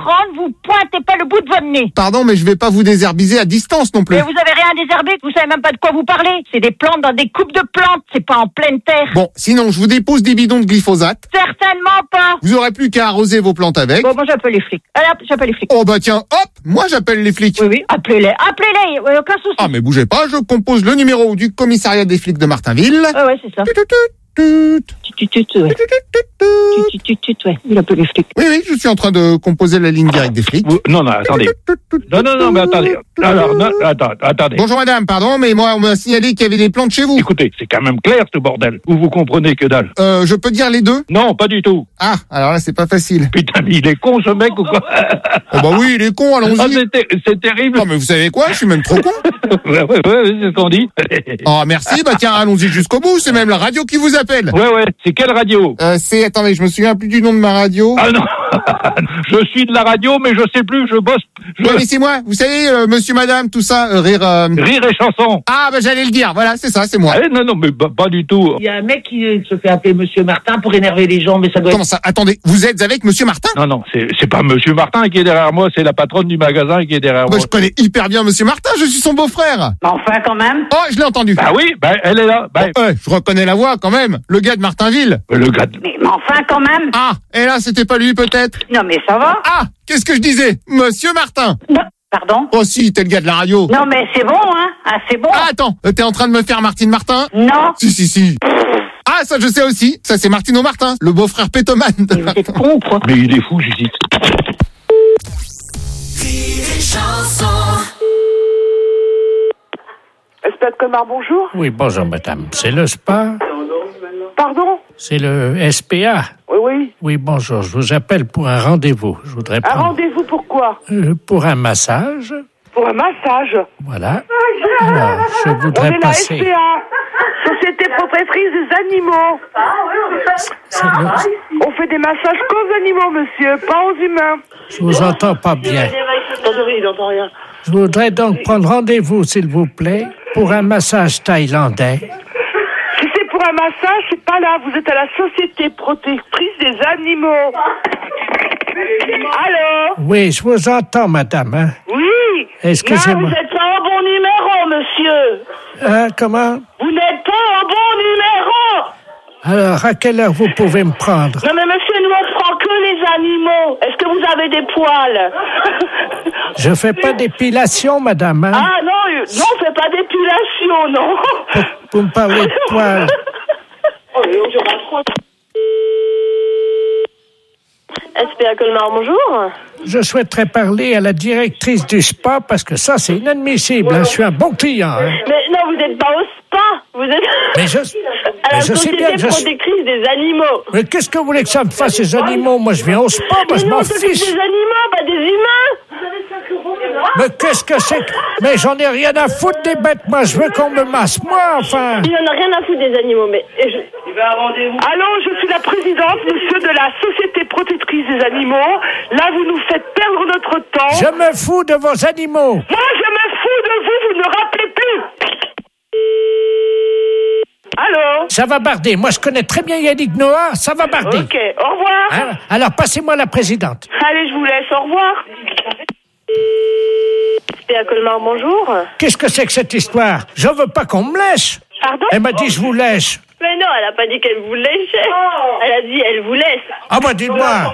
prendre, vous pointez pas le bout de votre nez. Pardon, mais je vais pas vous désherbiser à distance non plus. Mais vous avez rien désherbé, vous savez même pas de quoi vous parlez. C'est des plantes dans des coupes de plantes, c'est pas en pleine terre. Bon, sinon, je vous dépose des bidons de glyphosate. Certainement pas. Vous aurez plus qu'à arroser vos plantes avec. Bon, moi j'appelle les flics. Allez hop, j'appelle les flics. Oh bah tiens, hop, moi j'appelle les flics. Oui, appelez-les, aucun souci. Ah mais bougez pas, je compose le numéro du commissariat des flics de Martinville. Ouais, c'est ça. Ouais, il appelle les flics. Oui, je suis en train de composer la ligne directe des flics. Non, attendez. Non, mais attendez. Alors, attendez. Bonjour madame, pardon, mais moi on m'a signalé qu'il y avait des plantes chez vous. Écoutez, c'est quand même clair ce bordel. Vous comprenez que dalle. Je peux dire les deux? Non, pas du tout. Ah, alors là c'est pas facile. Putain, mais il est con ce mec ou quoi? Oh bah oui, il est con, allons-y. Ah, c'est terrible. Non mais vous savez quoi, je suis même trop con. Ouais, c'est ce qu'on dit. Oh merci, bah tiens, allons-y jusqu'au bout, c'est même la radio qui vous appelle. Ouais, c'est quelle radio? Attendez, je me souviens plus du nom de ma radio. Ah non, je suis de la radio, mais je sais plus, je bosse. Ouais, mais c'est moi, vous savez, monsieur, madame, tout ça, rire et chanson. Ah, bah j'allais le dire, voilà, c'est ça, c'est moi. Non, mais pas du tout. Il y a un mec qui se fait appeler Monsieur Martin pour énerver les gens, mais ça doit Comment ça? Attendez, vous êtes avec monsieur Martin? Non, c'est pas Monsieur Martin qui est derrière moi, c'est la patronne du magasin qui est derrière moi. Je connais hyper bien monsieur Martin, je suis son beau-frère. Enfin, quand même. Oh, je l'ai entendu. Bah oui, elle est là. Je reconnais la voix, quand même. Le gars de Martinville. Le gars de... Mais enfin, quand même. Ah, et là, c'était pas lui, peut-être? Non, mais ça va. Ah, qu'est-ce que je disais? Monsieur Martin. Non. Pardon? Oh si, t'es le gars de la radio. Non, mais c'est bon, hein. Ah, c'est bon. Ah, attends, t'es en train de me faire Martine Martin? Non. Si. Ah, ça, je sais aussi. Ça, c'est Martino Martin, le beau-frère pétomane. Mais vous êtes con, quoi. Mais il est fou, Judith. SPA de Colmar, bonjour. Oui, bonjour madame. C'est le spa? Pardon? C'est le SPA? Oui. Oui, bonjour. Je vous appelle pour un rendez-vous. Je voudrais Un rendez-vous pourquoi? pour un massage. Pour un massage. Voilà. Alors, je On voudrais est la passer... SPA, Société Protectrice des Animaux. On fait des massages qu'aux animaux, monsieur, pas aux humains. Je vous entends pas bien. Attendez, il n'entend rien. Je voudrais donc prendre rendez-vous, s'il vous plaît, pour un massage thaïlandais. Si c'est pour un massage, c'est pas là. Vous êtes à la Société Protectrice des Animaux. Allô? Oui, je vous entends, madame. Hein? Oui. Excusez-moi. Non, vous n'êtes pas au bon numéro, monsieur. Comment? Vous n'êtes pas au bon numéro. Alors, à quelle heure vous pouvez me prendre? Non, mais monsieur, nous, on prend que les animaux. Est-ce que vous avez des poils? Je fais pas d'épilation, madame. Hein? Ah, non, on fait pas d'épilation, non. Vous me parlez de poils. SPA Colmar, bonjour. Je souhaiterais parler à la directrice du spa parce que ça, c'est inadmissible. Hein. Je suis un bon client. Hein. Mais non, vous n'êtes pas au spa. Vous êtes Mais je à la sais Société bien que Protectrice des Animaux. Mais qu'est-ce que vous voulez que ça me fasse, ces animaux? Moi, je viens au spa, moi, je Mais m'en non, c'est fiche. des animaux, pas des humains. Mais qu'est-ce que c'est que... Mais j'en ai rien à foutre des bêtes, moi. Je veux qu'on me masse, moi, enfin. Il n'en a rien à foutre des animaux, mais... Allô, je suis la présidente, monsieur, de la Société Protectrice des Animaux. Là, vous nous faites perdre notre temps. Je me fous de vos animaux. Moi, je me fous de vous, vous ne rappelez plus. Allô? Ça va barder. Moi, je connais très bien Yannick Noah, ça va barder. Ok, au revoir. Hein? Alors, passez-moi la présidente. Allez, je vous laisse, au revoir. SPA Colmar, bonjour. Qu'est-ce que c'est que cette histoire? Je veux pas qu'on me lèche. Pardon? Elle m'a dit je vous lèche. Mais non, elle a pas dit qu'elle vous lèchait. Elle a dit elle vous laisse. Ah bah dites-moi.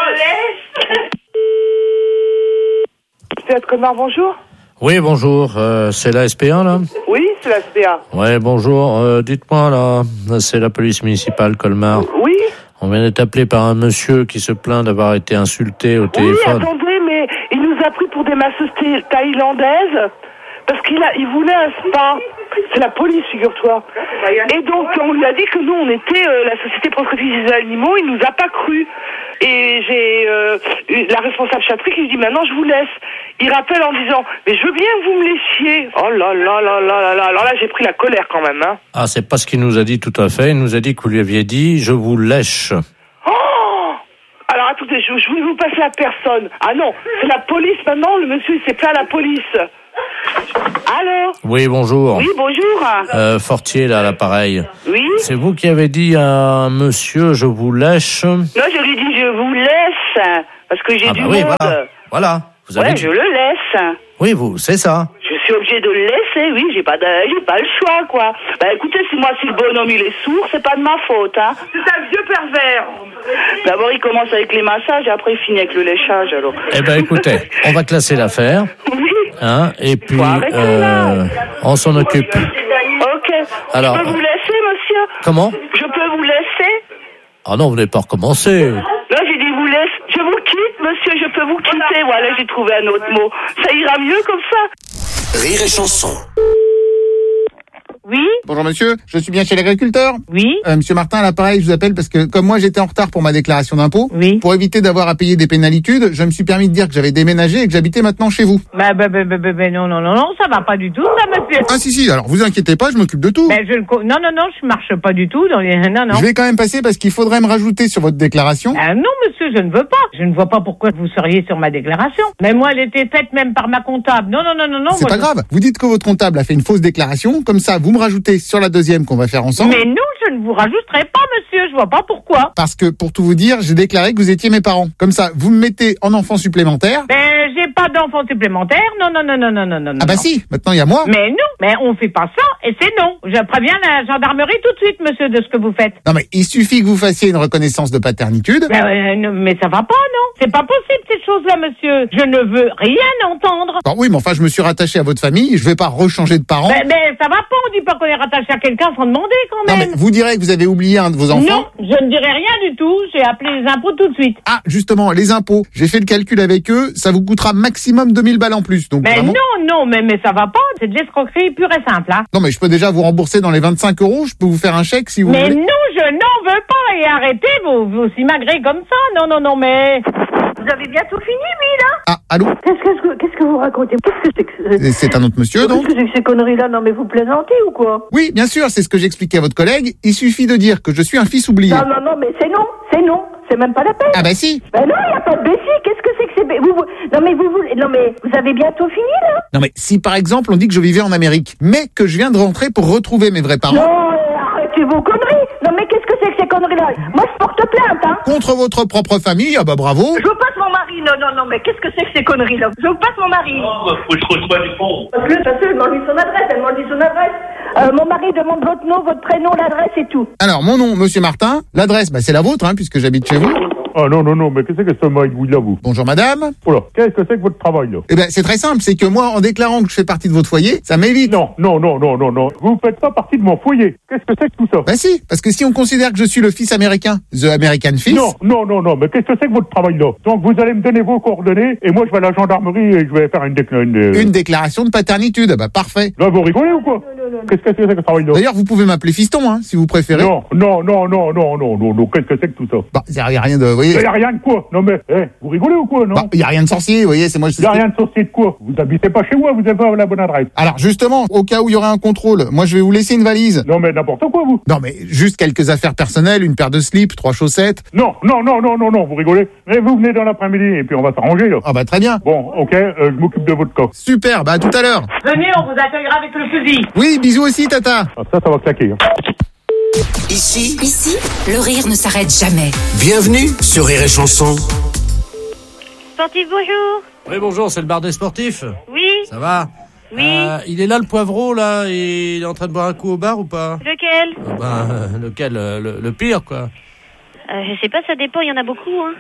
SPA de Colmar, bonjour. Oui, bonjour. C'est la SPA, là? Oui, c'est la SPA. Ouais, bonjour. Dites-moi, là, c'est la police municipale Colmar. Oui. On vient d'être appelé par un monsieur qui se plaint d'avoir été insulté au Oui, téléphone. attendez, mais il nous a pris pour des masseuses thaïlandaises parce qu'il voulait un spa. C'est la police, figure-toi. Et donc, on lui a dit que nous, on était la Société Protectrice des Animaux. Il nous a pas cru. Et j'ai la responsable châterie qui lui dit maintenant je vous laisse. Il rappelle en disant mais je veux bien que vous me laissiez. Oh là là là là là là. Alors là j'ai pris la colère quand même. Hein. Ah, c'est pas ce qu'il nous a dit tout à fait. Il nous a dit que vous lui aviez dit je vous lèche. Oh. Alors attendez, je vais vous passer à personne. Ah non, c'est la police maintenant. Le monsieur il s'est plaint à la police. Allô? Oui, bonjour. Oui, bonjour. Fortier, là, à l'appareil. Oui? C'est vous qui avez dit à un monsieur, je vous lèche? Non, je lui dis, je vous laisse. Parce que j'ai du oui, monde. voilà. Vous avez Ouais, je le laisse. Oui, c'est ça. Je suis obligée de le laisser, oui, j'ai pas le choix, quoi. Bah écoutez, si le bonhomme il est sourd, c'est pas de ma faute, hein. C'est un vieux pervers. D'abord il commence avec les massages et après il finit avec le léchage, alors. Eh ben écoutez, on va classer l'affaire. Oui. Hein, et puis on s'en occupe. Ok. Alors, je peux vous laisser, monsieur? Comment? Je peux vous laisser? Ah non, vous n'avez pas recommencé. Là, j'ai dit vous laisse. Je vous quitte, monsieur, je peux vous quitter. Voilà, j'ai trouvé un autre mot. Ça ira mieux comme ça. Rire et chanson. Oui, Bonjour monsieur, je suis bien chez l'agriculteur. oui, Monsieur Martin, à l'appareil, je vous appelle parce que comme moi j'étais en retard pour ma déclaration d'impôt, oui. pour éviter d'avoir à payer des pénalitudes, je me suis permis de dire que j'avais déménagé et que j'habitais maintenant chez vous. Non, ça va pas du tout, ça, monsieur. Ah si, alors vous inquiétez pas, je m'occupe de tout. Non, je marche pas du tout dans les... Non. Je vais quand même passer parce qu'il faudrait me rajouter sur votre déclaration. Non, monsieur, je ne veux pas. Je ne vois pas pourquoi vous seriez sur ma déclaration. Mais moi, elle était faite même par ma comptable. Non. C'est pas grave, vous dites que votre comptable a fait une fausse déclaration, comme ça vous me rajoutez sur la deuxième qu'on va faire ensemble. Mais non, je ne vous rajouterai pas, monsieur. Je vois pas pourquoi. Parce que, pour tout vous dire, j'ai déclaré que vous étiez mes parents. Comme ça, vous me mettez en enfant supplémentaire. J'ai pas d'enfant supplémentaire. Non. Ah bah si, maintenant il y a moi. Mais non, mais on fait pas ça et c'est non. Je préviens la gendarmerie tout de suite, monsieur, de ce que vous faites. Non mais il suffit que vous fassiez une reconnaissance de paternitude. Non, mais ça va pas, non. C'est pas possible, ces choses-là, monsieur. Je ne veux rien entendre. Bon, oui, mais enfin, je me suis rattaché à votre famille, je vais pas rechanger de parents. Mais ça va pas, on dit pas qu'on est rattaché à quelqu'un sans demander, quand Non même. mais vous direz que vous avez oublié un de vos enfants. Non, je ne dirai rien du tout. J'ai appelé les impôts tout de suite. Ah, justement, les impôts. J'ai fait le calcul avec eux, ça vous coûtera maximum 2000 balles en plus. Donc Mais vraiment... non, mais ça va pas. C'est de l'escroquerie pure et simple, hein. Non mais je peux déjà vous rembourser dans les 25 €, je peux vous faire un chèque si vous Mais voulez. non, je n'en veux pas. Et arrêtez vos simagrées comme ça. Non, mais... Vous avez bientôt fini, oui, là? Ah, allô? Qu'est-ce que vous racontez? Qu'est-ce que c'est que C'est un autre monsieur, donc? Qu'est-ce que c'est que ces conneries-là? Non, mais vous plaisantez ou quoi? Oui, bien sûr, c'est ce que j'expliquais à votre collègue. Il suffit de dire que je suis un fils oublié. Non, mais c'est non. C'est même pas la peine. Ah bah si. Ben non, il n'y a pas de Bessie. Qu'est-ce que c'est que c'est... Non, mais vous avez bientôt fini, là? Non mais si par exemple on dit que je vivais en Amérique, mais que je viens de rentrer pour retrouver mes vrais parents. Non, arrêtez vos conneries. Non, mais qu'est-ce que c'est que ces conneries-là? Moi, je porte plainte, hein. Contre votre propre famille, ah bah bravo. Je vous passe mon mari. Non, mais qu'est-ce que c'est que ces conneries-là? Je vous passe mon mari. Faut que je reçois du fond. Parce que elle demande son adresse, mon mari demande votre nom, votre prénom, l'adresse et tout. Alors mon nom, monsieur Martin, l'adresse, bah c'est la vôtre, hein, puisque j'habite chez vous. Ah non, mais qu'est-ce que c'est ce maïgouille là, vous? Bonjour madame. Oh là, qu'est-ce que c'est que votre travail là? Eh ben c'est très simple, c'est que moi en déclarant que je fais partie de votre foyer, ça m'évite. Non. Vous faites pas partie de mon foyer. Qu'est-ce que c'est que tout ça? Bah si, parce que si on considère que je suis le fils américain, the American fils. Non, mais qu'est-ce que c'est que votre travail là? Donc vous allez me donner vos coordonnées et moi je vais à la gendarmerie et je vais faire une déclaration de paternitude, bah parfait. Là vous rigolez ou quoi? Qu'est-ce que c'est que ce travail là? D'ailleurs vous pouvez m'appeler fiston, hein, si vous préférez. Non, qu'est-ce que c'est que tout ça? Bah y a rien de, vous voyez. Y a rien de quoi? Non mais, vous rigolez ou quoi, non? Bah y a rien de sorcier, vous voyez, c'est moi. Y a rien de sorcier de quoi? Vous habitez pas chez moi, vous avez pas la bonne adresse. Alors justement, au cas où il y aurait un contrôle, moi je vais vous laisser une valise. Non mais n'importe quoi vous. Non mais juste quelques affaires personnelles, une paire de slips, 3 chaussettes. Non, vous rigolez. Mais vous venez dans l'après-midi et puis on va s'arranger là. Ah bah très bien. Bon, ok, je m'occupe de votre cas. Super, bah à tout à l'heure. Venez, on vous accueillera avec le fusil. Oui, bisous aussi tata. Ah, ça va claquer. Hein. Ici, le rire ne s'arrête jamais. Bienvenue sur Rire et Chanson. Sportif, bonjour. Oui, bonjour, c'est le bar des sportifs. Oui. Ça va? Oui. Il est là, le poivreau, là, et il est en train de boire un coup au bar ou pas? Lequel? Lequel? Le pire, quoi. Je sais pas, ça dépend, il y en a beaucoup, hein.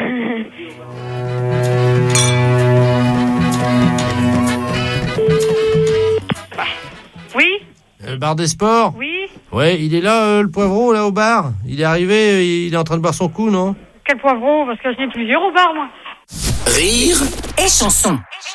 Oui. Le bar des sports? Oui. Ouais, il est là, le poivreau, là, au bar. Il est arrivé, il est en train de boire son coup, non? Quel poivreau? Parce que j'en ai plusieurs au bar, moi. Rire et chanson.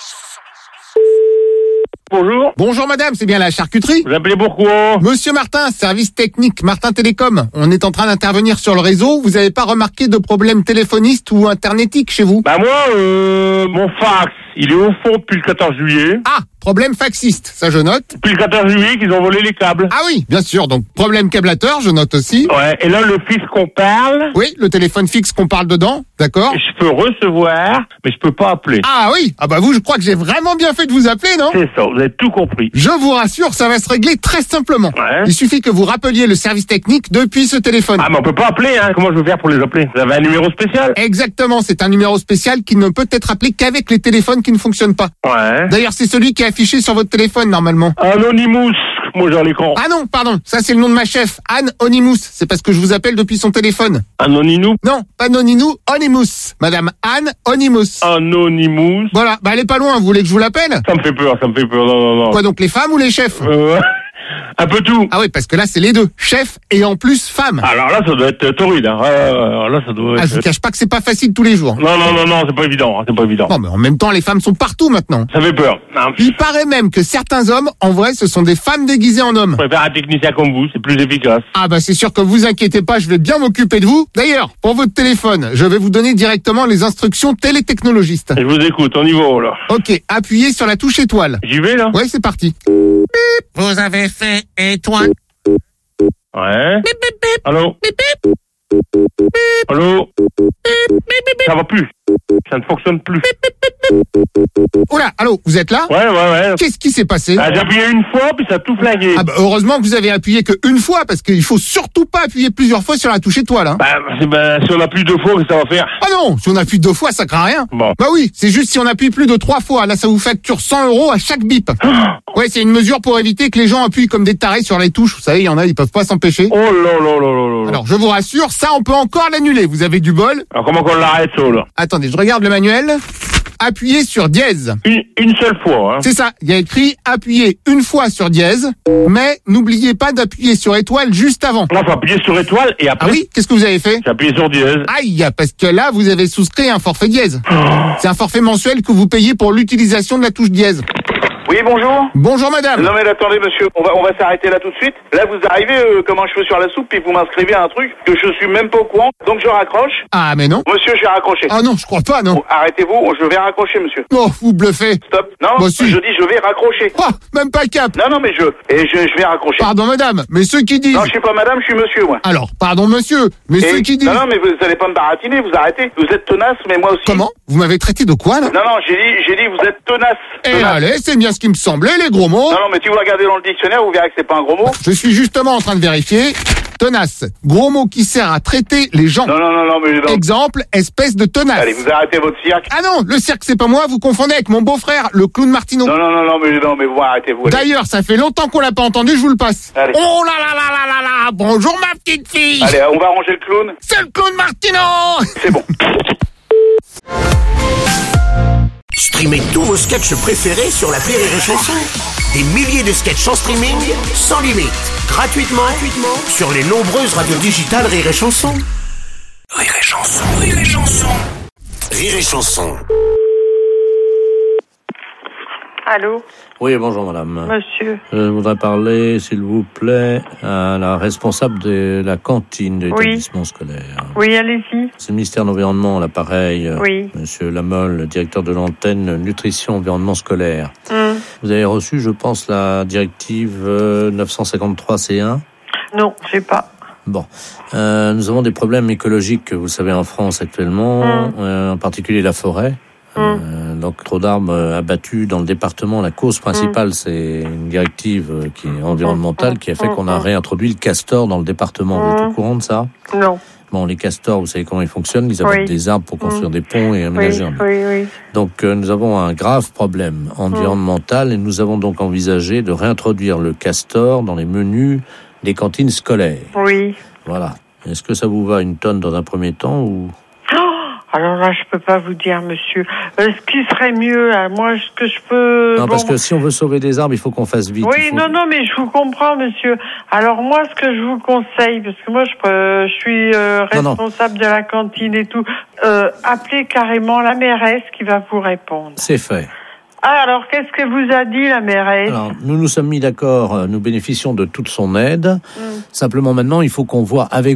Bonjour. Bonjour madame, c'est bien la charcuterie? Vous appelez pourquoi? Monsieur Martin, service technique, Martin Télécom. On est en train d'intervenir sur le réseau. Vous avez pas remarqué de problème téléphoniste ou internetique chez vous? Bah moi, mon fax, il est au fond depuis le 14 juillet. Ah, problème faxiste, ça je note. Puis le 14 juillet, qu'ils ont volé les câbles. Ah oui, bien sûr, donc problème câblateur, je note aussi. Ouais, et là, le fixe qu'on parle, Oui, le téléphone fixe qu'on parle dedans, d'accord. je peux recevoir, mais je peux pas appeler. Ah oui, ah bah vous, je crois que j'ai vraiment bien fait de vous appeler, non? C'est ça, vous avez tout compris. Je vous rassure, ça va se régler très simplement. Ouais. Il suffit que vous rappeliez le service technique depuis ce téléphone. Ah, mais on peut pas appeler, hein. Comment je veux faire pour les appeler? Vous avez un numéro spécial? Exactement, c'est un numéro spécial qui ne peut être appelé qu'avec les téléphones qui ne fonctionnent pas. Ouais. D'ailleurs, c'est celui qui est affiché sur votre téléphone, normalement. Anonymous, moi j'ai l'écran. Ah non, pardon, ça c'est le nom de ma chef, Anne Onymous. C'est parce que je vous appelle depuis son téléphone. Anonymous? Non, pas Noninou, Onymous. Madame Anne Onymous. Anonymous. Voilà, bah elle est pas loin, vous voulez que je vous l'appelle? Ça me fait peur, non. Quoi donc, les femmes ou les chefs? Un peu tout. Ah oui, parce que là c'est les deux, chef et en plus femme. Alors là, ça doit être torride, hein. Là, ça doit être... Ah, je vous cache pas que c'est pas facile tous les jours. Non, c'est pas évident, hein, c'est pas évident. Bon, mais en même temps, les femmes sont partout maintenant. Ça fait peur. Non. Il paraît même que certains hommes, en vrai, ce sont des femmes déguisées en hommes. Je préfère un technicien comme vous, c'est plus efficace. Ah bah c'est sûr que vous inquiétez pas, je vais bien m'occuper de vous. D'ailleurs, pour votre téléphone, je vais vous donner directement les instructions télétechnologistes. Je vous écoute, on y va, là. Ok, appuyez sur la touche étoile. J'y vais, là? Ouais, c'est parti. Vous avez fait étoile. Ouais. Allô? Allô? Ça va plus. Ça ne fonctionne plus. Oula, allô, vous êtes là? Ouais. Qu'est-ce qui s'est passé? J'ai appuyé une fois, puis ça a tout flingué. Ah bah heureusement que vous avez appuyé qu'une fois, parce qu'il faut surtout pas appuyer plusieurs fois sur la touche étoile, hein. Si on appuie 2 fois, ça va faire? Ah non, si on appuie 2 fois, ça craint rien. Bon. Bah oui, c'est juste si on appuie plus de 3 fois, là ça vous facture 100 € à chaque bip. Ouais, c'est une mesure pour éviter que les gens appuient comme des tarés sur les touches. Vous savez, il y en a, ils peuvent pas s'empêcher. Oh là. Alors, je vous rassure, ça on peut encore l'annuler, vous avez du bol. Alors comment qu'on l'arrête, ça, là? Attendez, je regarde le manuel. Appuyez sur dièse. Une seule fois, hein? C'est ça, il y a écrit appuyez une fois sur dièse, mais n'oubliez pas d'appuyer sur étoile juste avant. Là, faut appuyer sur étoile et après... Ah oui, qu'est-ce que vous avez fait? J'ai appuyé sur dièse. Aïe, parce que là, vous avez souscrit un forfait dièse. C'est un forfait mensuel que vous payez pour l'utilisation de la touche dièse. Oui, bonjour. Bonjour madame. Non mais attendez monsieur, on va s'arrêter là tout de suite. Là vous arrivez comme un cheveu sur la soupe puis vous m'inscrivez à un truc que je suis même pas au courant. Donc je raccroche. Ah mais non. Monsieur, je vais raccrocher. Ah non, je crois pas, non. Oh, arrêtez-vous, je vais raccrocher monsieur. Oh, vous bluffez. Stop. Non, Moi aussi. je dis je vais raccrocher. Oh, même pas cap. Non mais je vais raccrocher. Pardon madame, mais ceux qui disent... Non, je suis pas madame, je suis monsieur moi. Alors, pardon monsieur, mais ceux qui disent... Non mais vous allez pas me baratiner, vous arrêtez. Vous êtes tenace, mais moi aussi. Comment? Vous m'avez traité de quoi là? Non, j'ai dit vous êtes tenace. Eh allez, c'est bien ce qui me semblait, les gros mots. Non mais si vous regardez dans le dictionnaire, vous verrez que c'est pas un gros mot. Je suis justement en train de vérifier. Tenace, gros mot qui sert à traiter les gens. Non mais non. Exemple, espèce de tenace. Allez, vous arrêtez votre cirque. Ah non, le cirque c'est pas moi, vous confondez avec mon beau-frère, le clown Martineau. Non mais vous arrêtez-vous. D'ailleurs, ça fait longtemps qu'on l'a pas entendu, je vous le passe. Allez. Oh là, bonjour ma petite fille. Allez, on va ranger le clown. C'est le clown Martineau. C'est bon. Streamez tous vos sketchs préférés sur l'appli Rire et Chanson. Des milliers de sketchs en streaming, sans limite, gratuitement sur les nombreuses radios digitales Rire et Chanson. Rire et Chanson. Rire et Chanson. Allô? Oui, bonjour madame. Monsieur. Je voudrais parler, s'il vous plaît, à la responsable de la cantine de l'établissement scolaire. Oui, allez-y. C'est le ministère de l'Environnement, l'appareil. Oui. Monsieur Lamolle, le directeur de l'antenne Nutrition Environnement Scolaire. Vous avez reçu, je pense, la directive 953C1 ? Non, j'ai pas. Bon, nous avons des problèmes écologiques, vous savez, en France actuellement, en particulier la forêt. Donc trop d'arbres abattus dans le département. La cause principale, c'est une directive qui est environnementale qui a fait qu'on a réintroduit le castor dans le département. Vous êtes au courant de ça? Non. Bon, les castors, vous savez comment ils fonctionnent. Ils abattent des arbres pour construire des ponts et aménager. Oui. Donc nous avons un grave problème environnemental et nous avons donc envisagé de réintroduire le castor dans les menus des cantines scolaires. Oui. Voilà. Est-ce que ça vous va une tonne dans un premier temps ou... Alors là, je peux pas vous dire, monsieur. Ce qui serait mieux, moi, ce que je peux... Non, parce que si on veut sauver des arbres, il faut qu'on fasse vite. Oui, non, mais je vous comprends, monsieur. Alors moi, ce que je vous conseille, parce que moi, je suis responsable de la cantine et tout, appelez carrément la mairesse qui va vous répondre. C'est fait. Ah, alors, qu'est-ce que vous a dit la mairesse? Alors, nous nous sommes mis d'accord, nous bénéficions de toute son aide. Simplement, maintenant, il faut qu'on voit avec vous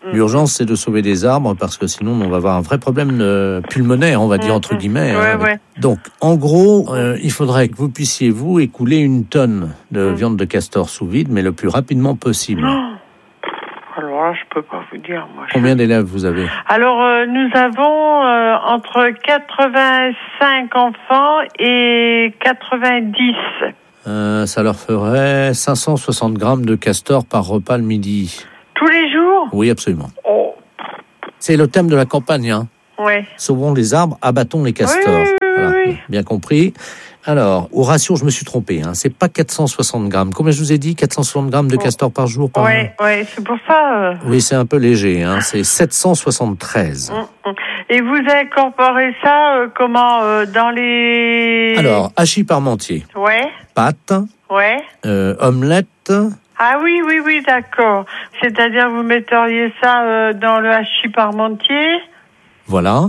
L'urgence, c'est de sauver des arbres parce que sinon, on va avoir un vrai problème pulmonaire, on va dire entre guillemets. Ouais. Donc, en gros, il faudrait que vous puissiez, vous, écouler 1 tonne de viande de castor sous vide, mais le plus rapidement possible. Alors là, je peux pas vous dire. Moi, Combien d'élèves vous avez? Alors, nous avons entre 85 enfants et 90. Ça leur ferait 560 grammes de castor par repas le midi. Tous les jours? Oui, absolument. Oh. C'est le thème de la campagne, hein. Ouais. Sauvons les arbres, abattons les castors. Oui. Bien compris. Alors, au ratio, je me suis trompé, hein. C'est pas 460 grammes. Combien je vous ai dit? 460 grammes de castor par jour, par Ouais, c'est pour ça. Oui, c'est un peu léger, hein. C'est 773. Et vous incorporez ça comment dans les... Alors, hachis parmentier. Ouais. Pâtes. Ouais. Omelette. Ah oui, d'accord. C'est-à-dire vous metteriez ça dans le hachis parmentier. Voilà.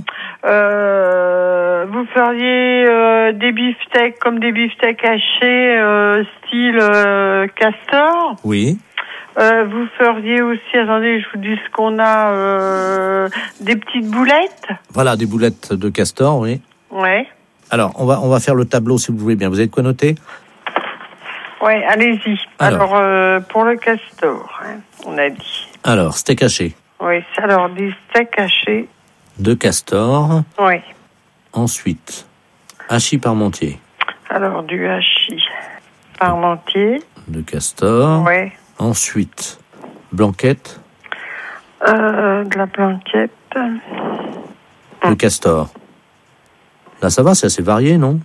Vous feriez des beefsteaks comme des beefsteaks hachés style castor. Oui. Vous feriez aussi, attendez, je vous dis ce qu'on a, des petites boulettes. Voilà, des boulettes de castor, oui. Ouais. Alors, on va faire le tableau si vous voulez bien. Vous avez de quoi noter? Ouais, allez-y. Alors pour le castor, on a dit. Alors, steak haché. Oui, alors des steaks hachés. De castor. Oui. Ensuite, hachis parmentier. Alors, du hachis parmentier. De castor. Oui. Ensuite, blanquette. De la blanquette. De castor. Là, ça va, c'est assez varié, non?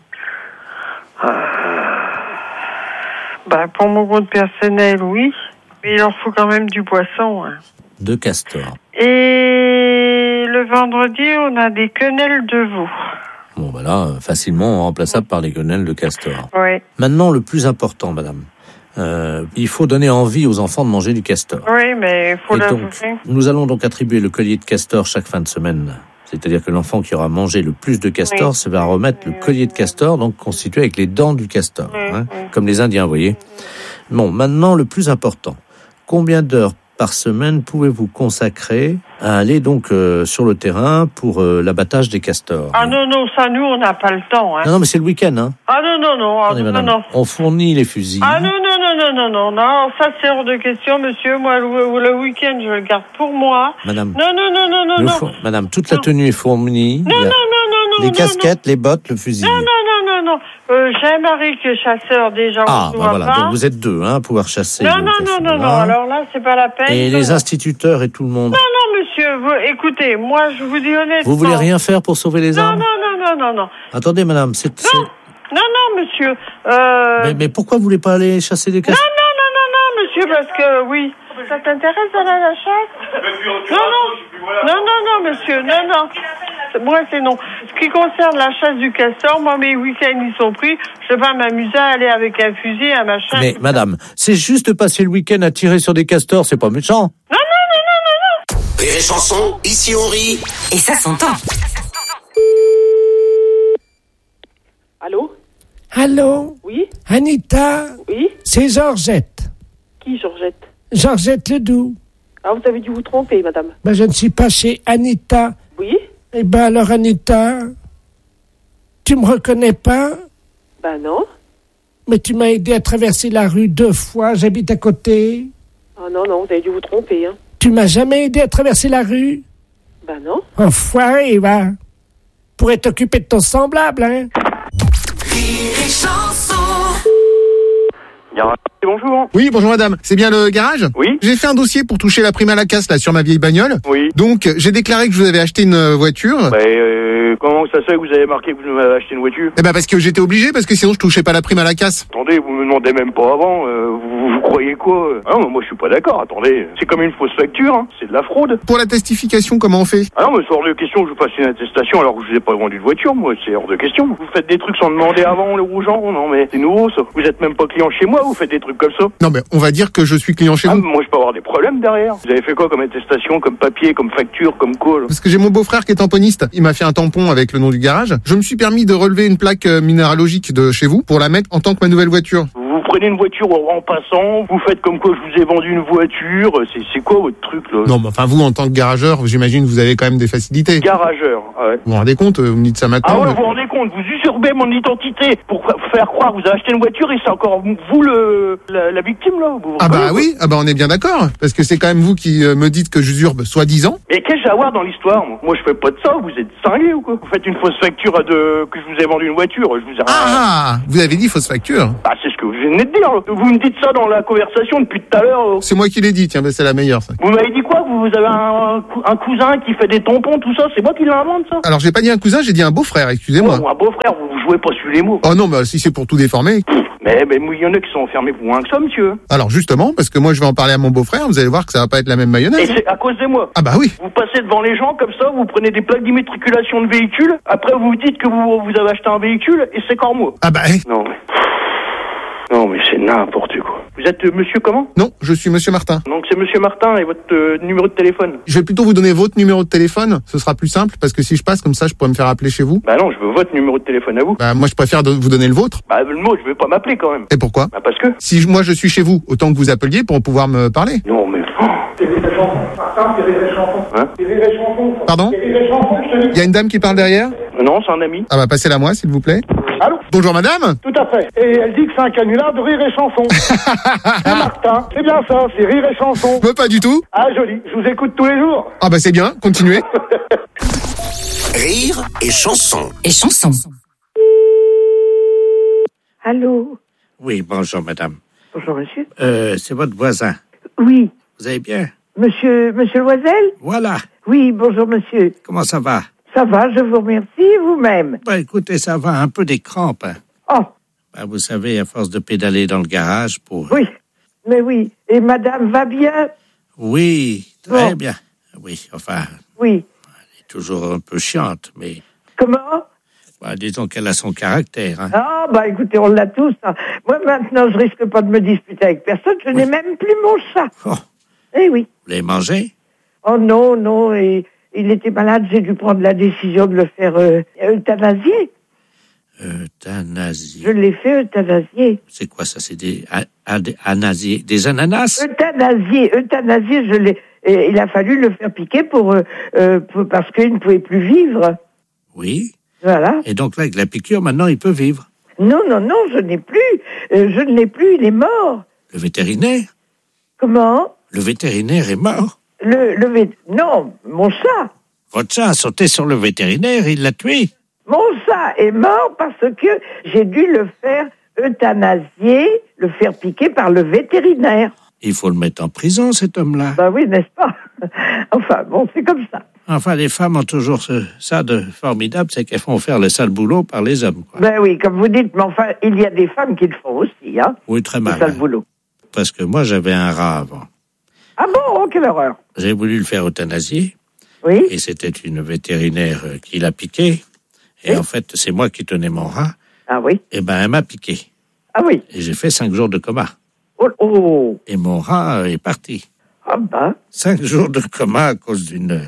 Pour mon compte personnel, oui. Mais il leur faut quand même du poisson. De castor. Et le vendredi, on a des quenelles de veau. Bon, voilà, facilement remplaçable par les quenelles de castor. Oui. Maintenant, le plus important, madame. Il faut donner envie aux enfants de manger du castor. Oui, mais il faut nous allons donc attribuer le collier de castor chaque fin de semaine. C'est-à-dire que l'enfant qui aura mangé le plus de castor se va remettre le collier de castor, donc constitué avec les dents du castor, comme les Indiens, vous voyez. Bon, maintenant, le plus important. Combien d'heures par semaine pouvez-vous consacrer à aller donc sur le terrain pour l'abattage des castors? Ah non, ça, nous, on n'a pas le temps. Non, mais c'est le week-end. Hein. Ah non. Attendez, madame. On fournit les fusils. Ah non, ça c'est hors de question, monsieur. Moi, le week-end, je le garde pour moi. Madame. Non. Madame, toute la tenue est fournie. Non. Les casquettes, les bottes, le fusil. Non. J'ai un mari qui est chasseur déjà. Voilà. Donc vous êtes deux, à pouvoir chasser. Non. Alors là, c'est pas la peine. Et les instituteurs et tout le monde. Non, monsieur. Écoutez, moi, je vous dis honnêtement. Vous voulez rien faire pour sauver les arbres? Non. Attendez, madame, Non, monsieur. Mais pourquoi vous voulez pas aller chasser des castors? Non, monsieur, parce que oui. Ça t'intéresse d'aller à la chasse? Non, monsieur, non. Moi, c'est non. Ce qui concerne la chasse du castor, moi, mes week-ends, ils sont pris. Je vais pas m'amuser à aller avec un fusil, un machin. Mais, madame, c'est juste de passer le week-end à tirer sur des castors, c'est pas méchant. Non. Rire et chanson, ici on rit. Et ça s'entend. Allô? Oui? Anita? Oui? C'est Georgette. Qui, Georgette? Georgette Ledoux. Ah, vous avez dû vous tromper, madame. Je ne suis pas chez Anita. Oui? Alors, Anita, tu me reconnais pas? Non. Mais tu m'as aidé à traverser la rue 2 fois, j'habite à côté. Ah non, vous avez dû vous tromper, Tu m'as jamais aidé à traverser la rue? Non. Enfoiré, va. Pourrais t'occuper de ton semblable, Rire et chanson. Bonjour. Oui, bonjour madame. C'est bien le garage? Oui. J'ai fait un dossier pour toucher la prime à la casse là sur ma vieille bagnole. Oui. Donc j'ai déclaré que je vous avais acheté une voiture. Comment ça se fait que vous avez marqué que vous m'avez acheté une voiture? Parce que j'étais obligé, parce que sinon je touchais pas la prime à la casse. Attendez, vous me demandez même pas avant. Vous croyez quoi? Moi je suis pas d'accord. Attendez, c'est comme une fausse facture. C'est de la fraude. Pour la testification, comment on fait? Ah non, mais c'est hors de question que je vous fasse une attestation alors que je vous ai pas vendu de voiture. Moi, c'est hors de question. Vous faites des trucs sans demander avant aux gens. Non mais c'est nouveau ça. Vous êtes même pas client chez moi. Vous faites des trucs comme ça. Non mais on va dire que je suis client chez vous. Moi je peux avoir des problèmes derrière. Vous avez fait quoi comme attestation, comme papier, comme facture, comme quoi? Parce que j'ai mon beau-frère qui est tamponiste. Il m'a fait un tampon avec le nom du garage. Je me suis permis de relever une plaque minéralogique de chez vous pour la mettre en tant que ma nouvelle voiture. Vous prenez une voiture en passant, vous faites comme quoi je vous ai vendu une voiture, c'est quoi votre truc là? Non, mais enfin vous en tant que garageur, j'imagine vous avez quand même des facilités. Garageur, ouais. Vous vous rendez compte, vous me dites ça maintenant. Ah ouais, vous vous rendez compte, vous usurpez mon identité pour faire croire que vous avez acheté une voiture et c'est encore vous la victime là. Oui, on est bien d'accord, parce que c'est quand même vous qui me dites que j'usurpe soi-disant. Et qu'est-ce que j'ai à voir dans l'histoire, moi? Moi je fais pas de ça, vous êtes cinglés ou quoi? Vous faites une fausse facture que je vous ai vendu une voiture, je vous ai... Vous avez dit fausse facture. Ah, c'est ce que vous venez de dire, là. Vous me dites ça dans la conversation depuis tout à l'heure. C'est moi qui l'ai dit, tiens, c'est la meilleure, ça. Vous m'avez dit quoi? Vous avez un cousin qui fait des tampons, tout ça, c'est moi qui l'invente, ça? Alors j'ai pas dit un cousin, j'ai dit un beau-frère, excusez-moi. Oh, un beau-frère, vous jouez pas sur les mots. Oh non, bah si c'est pour tout déformer. Mais il y en a qui sont enfermés pour moins que ça, monsieur. Alors justement, parce que moi je vais en parler à mon beau-frère, vous allez voir que ça va pas être la même mayonnaise. Et c'est à cause de moi. Ah bah oui. Vous passez devant les gens comme ça, vous prenez des plaques d'immatriculation de véhicules, après vous dites que vous avez acheté un véhicule et c'est encore moi. Ah bah Non mais c'est n'importe quoi. Vous êtes monsieur comment? Non, je suis monsieur Martin. Donc c'est monsieur Martin et votre numéro de téléphone? Je vais plutôt vous donner votre numéro de téléphone, ce sera plus simple, parce que si je passe comme ça, je pourrais me faire appeler chez vous. Bah non, je veux votre numéro de téléphone à vous. Bah moi je préfère vous donner le vôtre. Bah le mot, je veux pas m'appeler quand même. Et pourquoi? Bah parce que... Si moi je suis chez vous, autant que vous appeliez pour pouvoir me parler. Non mais... C'est Rire et Chanson. Martin, c'est Rire et Chanson. Hein? C'est Rire et Chanson. Pardon? C'est Rire et Chanson, je te dis. Il y a une dame qui parle derrière? Non, c'est un ami. Ah bah passez-la moi s'il vous plaît. Allô? Bonjour madame. Tout à fait. Et elle dit que c'est un canular de Rire et Chanson. C'est Martin. C'est bien ça, c'est Rire et Chanson. Pas du tout. Ah joli, je vous écoute tous les jours. Ah bah c'est bien, continuez. Rire et chanson. Et chanson. Allô? Oui, bonjour, madame. Bonjour, monsieur. C'est votre voisin. Oui. Vous allez bien? Monsieur Loisel? Voilà. Oui, bonjour, monsieur. Comment ça va? Ça va, je vous remercie, vous-même. Bah, écoutez, ça va, un peu des crampes. Hein. Oh. Bah, vous savez, à force de pédaler dans le garage pour... Oui, mais oui. Et madame va bien? Oui, très bien. Oui, enfin... Oui. Elle est toujours un peu chiante, mais... Comment? Bah, disons qu'elle a son caractère. Hein. Ah, bah écoutez, on l'a tous. Hein. Moi, maintenant, je risque pas de me disputer avec personne. Je n'ai même plus mon chat. Oh. Eh oui. Vous l'avez mangé? Oh non, et il était malade. J'ai dû prendre la décision de le faire euthanasier. Euthanasie. Je l'ai fait euthanasier. C'est quoi ça? C'est des anasiers, des ananas? Euthanasier, je l'ai. Et il a fallu le faire piquer parce qu'il ne pouvait plus vivre. Oui. Voilà. Et donc là, avec la piqûre, maintenant, il peut vivre. Non, je n'ai plus. Je ne l'ai plus, il est mort. Le vétérinaire? Comment? Le vétérinaire est mort? Non, mon chat. Votre chat a sauté sur le vétérinaire, il l'a tué? Mon chat est mort parce que j'ai dû le faire euthanasier, le faire piquer par le vétérinaire. Il faut le mettre en prison, cet homme-là. Bah oui, n'est-ce pas? Enfin, bon, c'est comme ça. Enfin, les femmes ont toujours ça de formidable, c'est qu'elles font faire le sale boulot par les hommes, quoi. Ben oui, comme vous dites, mais enfin, il y a des femmes qui le font aussi, hein. Oui, très mal. Le sale boulot. Parce que moi, j'avais un rat avant. Ah bon? Oh, quelle horreur. J'ai voulu le faire euthanasier. Oui. Et c'était une vétérinaire qui l'a piqué. Et en fait, c'est moi qui tenais mon rat. Ah oui. Et ben, elle m'a piqué. Ah oui. Et j'ai fait 5 jours de coma. Oh. Et mon rat est parti. Ah ben. 5 jours de coma à cause d'une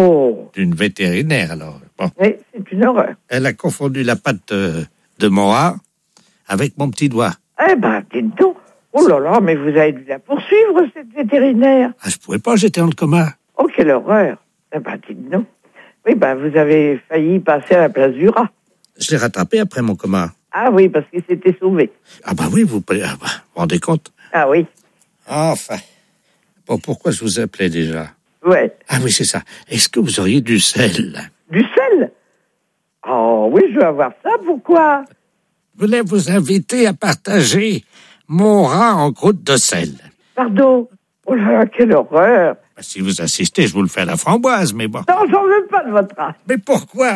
vétérinaire, alors. Bon. Oui, c'est une horreur. Elle a confondu la patte de mon rat avec mon petit doigt. Eh ben, dites donc. Oh là là, mais vous avez dû la poursuivre, cette vétérinaire. Ah, je pouvais pas, j'étais en coma. Oh, quelle horreur. Eh ben, dites donc. Oui, ben, vous avez failli passer à la place du rat. Je l'ai rattrapé après mon coma. Ah oui, parce qu'il s'était sauvé. Ah bah oui, vous vous rendez compte? Ah oui. Enfin. Bon, pourquoi je vous appelais déjà? Ouais. Ah oui, c'est ça. Est-ce que vous auriez du sel? Du sel? Oh oui, je veux avoir ça, pourquoi? Je voulais vous inviter à partager mon rat en croûte de sel. Pardon? Oh là là, quelle horreur! Si vous insistez, je vous le fais à la framboise, mais bon. Non, j'en veux pas de votre rat. Mais pourquoi?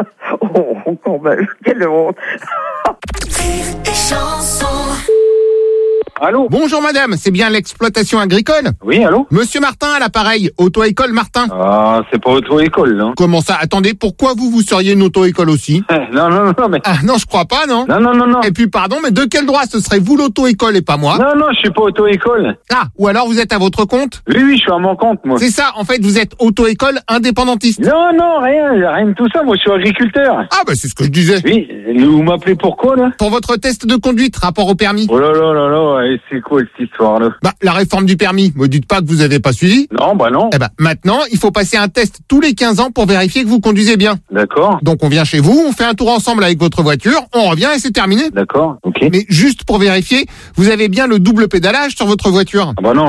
Oh, quand même, quelle honte! Allô? Bonjour madame, c'est bien l'exploitation agricole? Oui, allô? Monsieur Martin à l'appareil, auto-école Martin. Ah, c'est pas auto-école, non? Comment ça? Attendez, pourquoi vous seriez une auto-école aussi? Non, mais... Ah non, je crois pas, non? Non. Et puis pardon, mais de quel droit ce serait vous l'auto-école et pas moi? Non, je suis pas auto-école. Ah, ou alors vous êtes à votre compte? Oui, je suis à mon compte, moi. C'est ça, en fait, vous êtes auto-école indépendantiste. Non, rien de tout ça, moi je suis agriculteur. Ah bah c'est ce que je disais. Oui, vous m'appelez pourquoi, là? Pour votre test de conduite, rapport au permis. Oh là, et c'est quoi cette histoire-là? Bah, la réforme du permis, me dites pas que vous avez pas suivi. Non, bah non. Eh ben, maintenant, il faut passer un test tous les 15 ans pour vérifier que vous conduisez bien. D'accord. Donc on vient chez vous, on fait un tour ensemble avec votre voiture, on revient et c'est terminé. D'accord, ok. Mais juste pour vérifier, vous avez bien le double pédalage sur votre voiture? Ah bah non,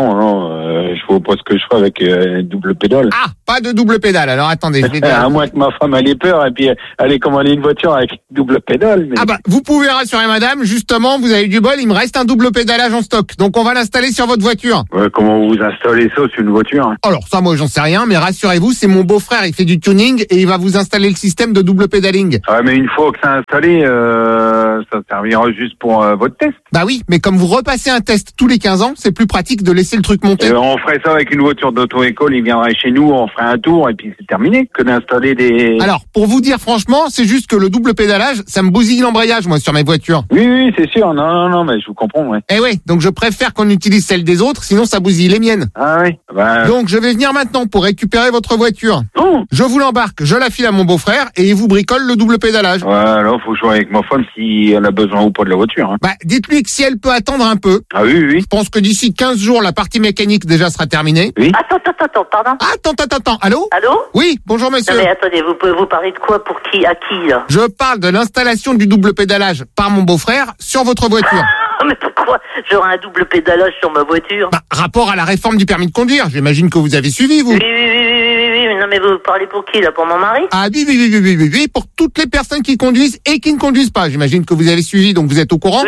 je vois pas ce que je fais avec double pédale. Ah, pas de double pédale, alors attendez, je vais à moins que ma femme elle ait peur et puis elle ait commandé une voiture avec double pédale. Mais... Ah bah, vous pouvez rassurer madame, justement, vous avez eu du bol, il me reste un double pédalage en stock, donc on va l'installer sur votre voiture. Ouais, comment vous installez ça sur une voiture? Alors ça, moi j'en sais rien, mais rassurez-vous, c'est mon beau-frère, il fait du tuning et il va vous installer le système de double pédaling. Ouais, mais une fois que c'est installé, ça servira juste pour votre test. Bah oui, mais comme vous repassez un test tous les 15 ans, c'est plus pratique de laisser le truc monter. On ferait ça avec une voiture d'auto-école, il viendrait chez nous, on ferait un tour et puis c'est terminé, que d'installer des... Alors, pour vous dire franchement, c'est juste que le double pédalage, ça me bousille l'embrayage, moi, sur mes voitures. Oui, c'est sûr, non, mais je vous comprends, ouais. Eh oui, donc je préfère qu'on utilise celle des autres, sinon ça bousille les miennes. Ah oui, bah... Donc je vais venir maintenant pour récupérer votre voiture. Oh. Je vous l'embarque, je la file à mon beau-frère et il vous bricole le double pédalage. Ouais, alors faut que je vois avec ma femme si elle a besoin ou pas de la voiture. Hein. Bah, dites-lui que si elle peut attendre un peu. Ah oui. Je pense que d'ici 15 jours, la partie mécanique déjà sera terminée. Oui. Attends, pardon. Attends. Allô? Oui, bonjour monsieur. Non mais attendez, vous parlez de quoi? Pour qui? À qui, là? Je parle de l'installation du double pédalage par mon beau-frère sur votre voiture. Mais pourquoi j'aurai un double pédalage sur ma voiture? Bah, rapport à la réforme du permis de conduire, j'imagine que vous avez suivi, vous. Oui, non mais vous parlez pour qui, là? Pour mon mari? Ah oui, pour toutes les personnes qui conduisent et qui ne conduisent pas. J'imagine que vous avez suivi, donc vous êtes au courant.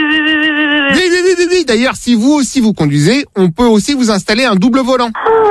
Oui. D'ailleurs, si vous aussi vous conduisez, on peut aussi vous installer un double volant.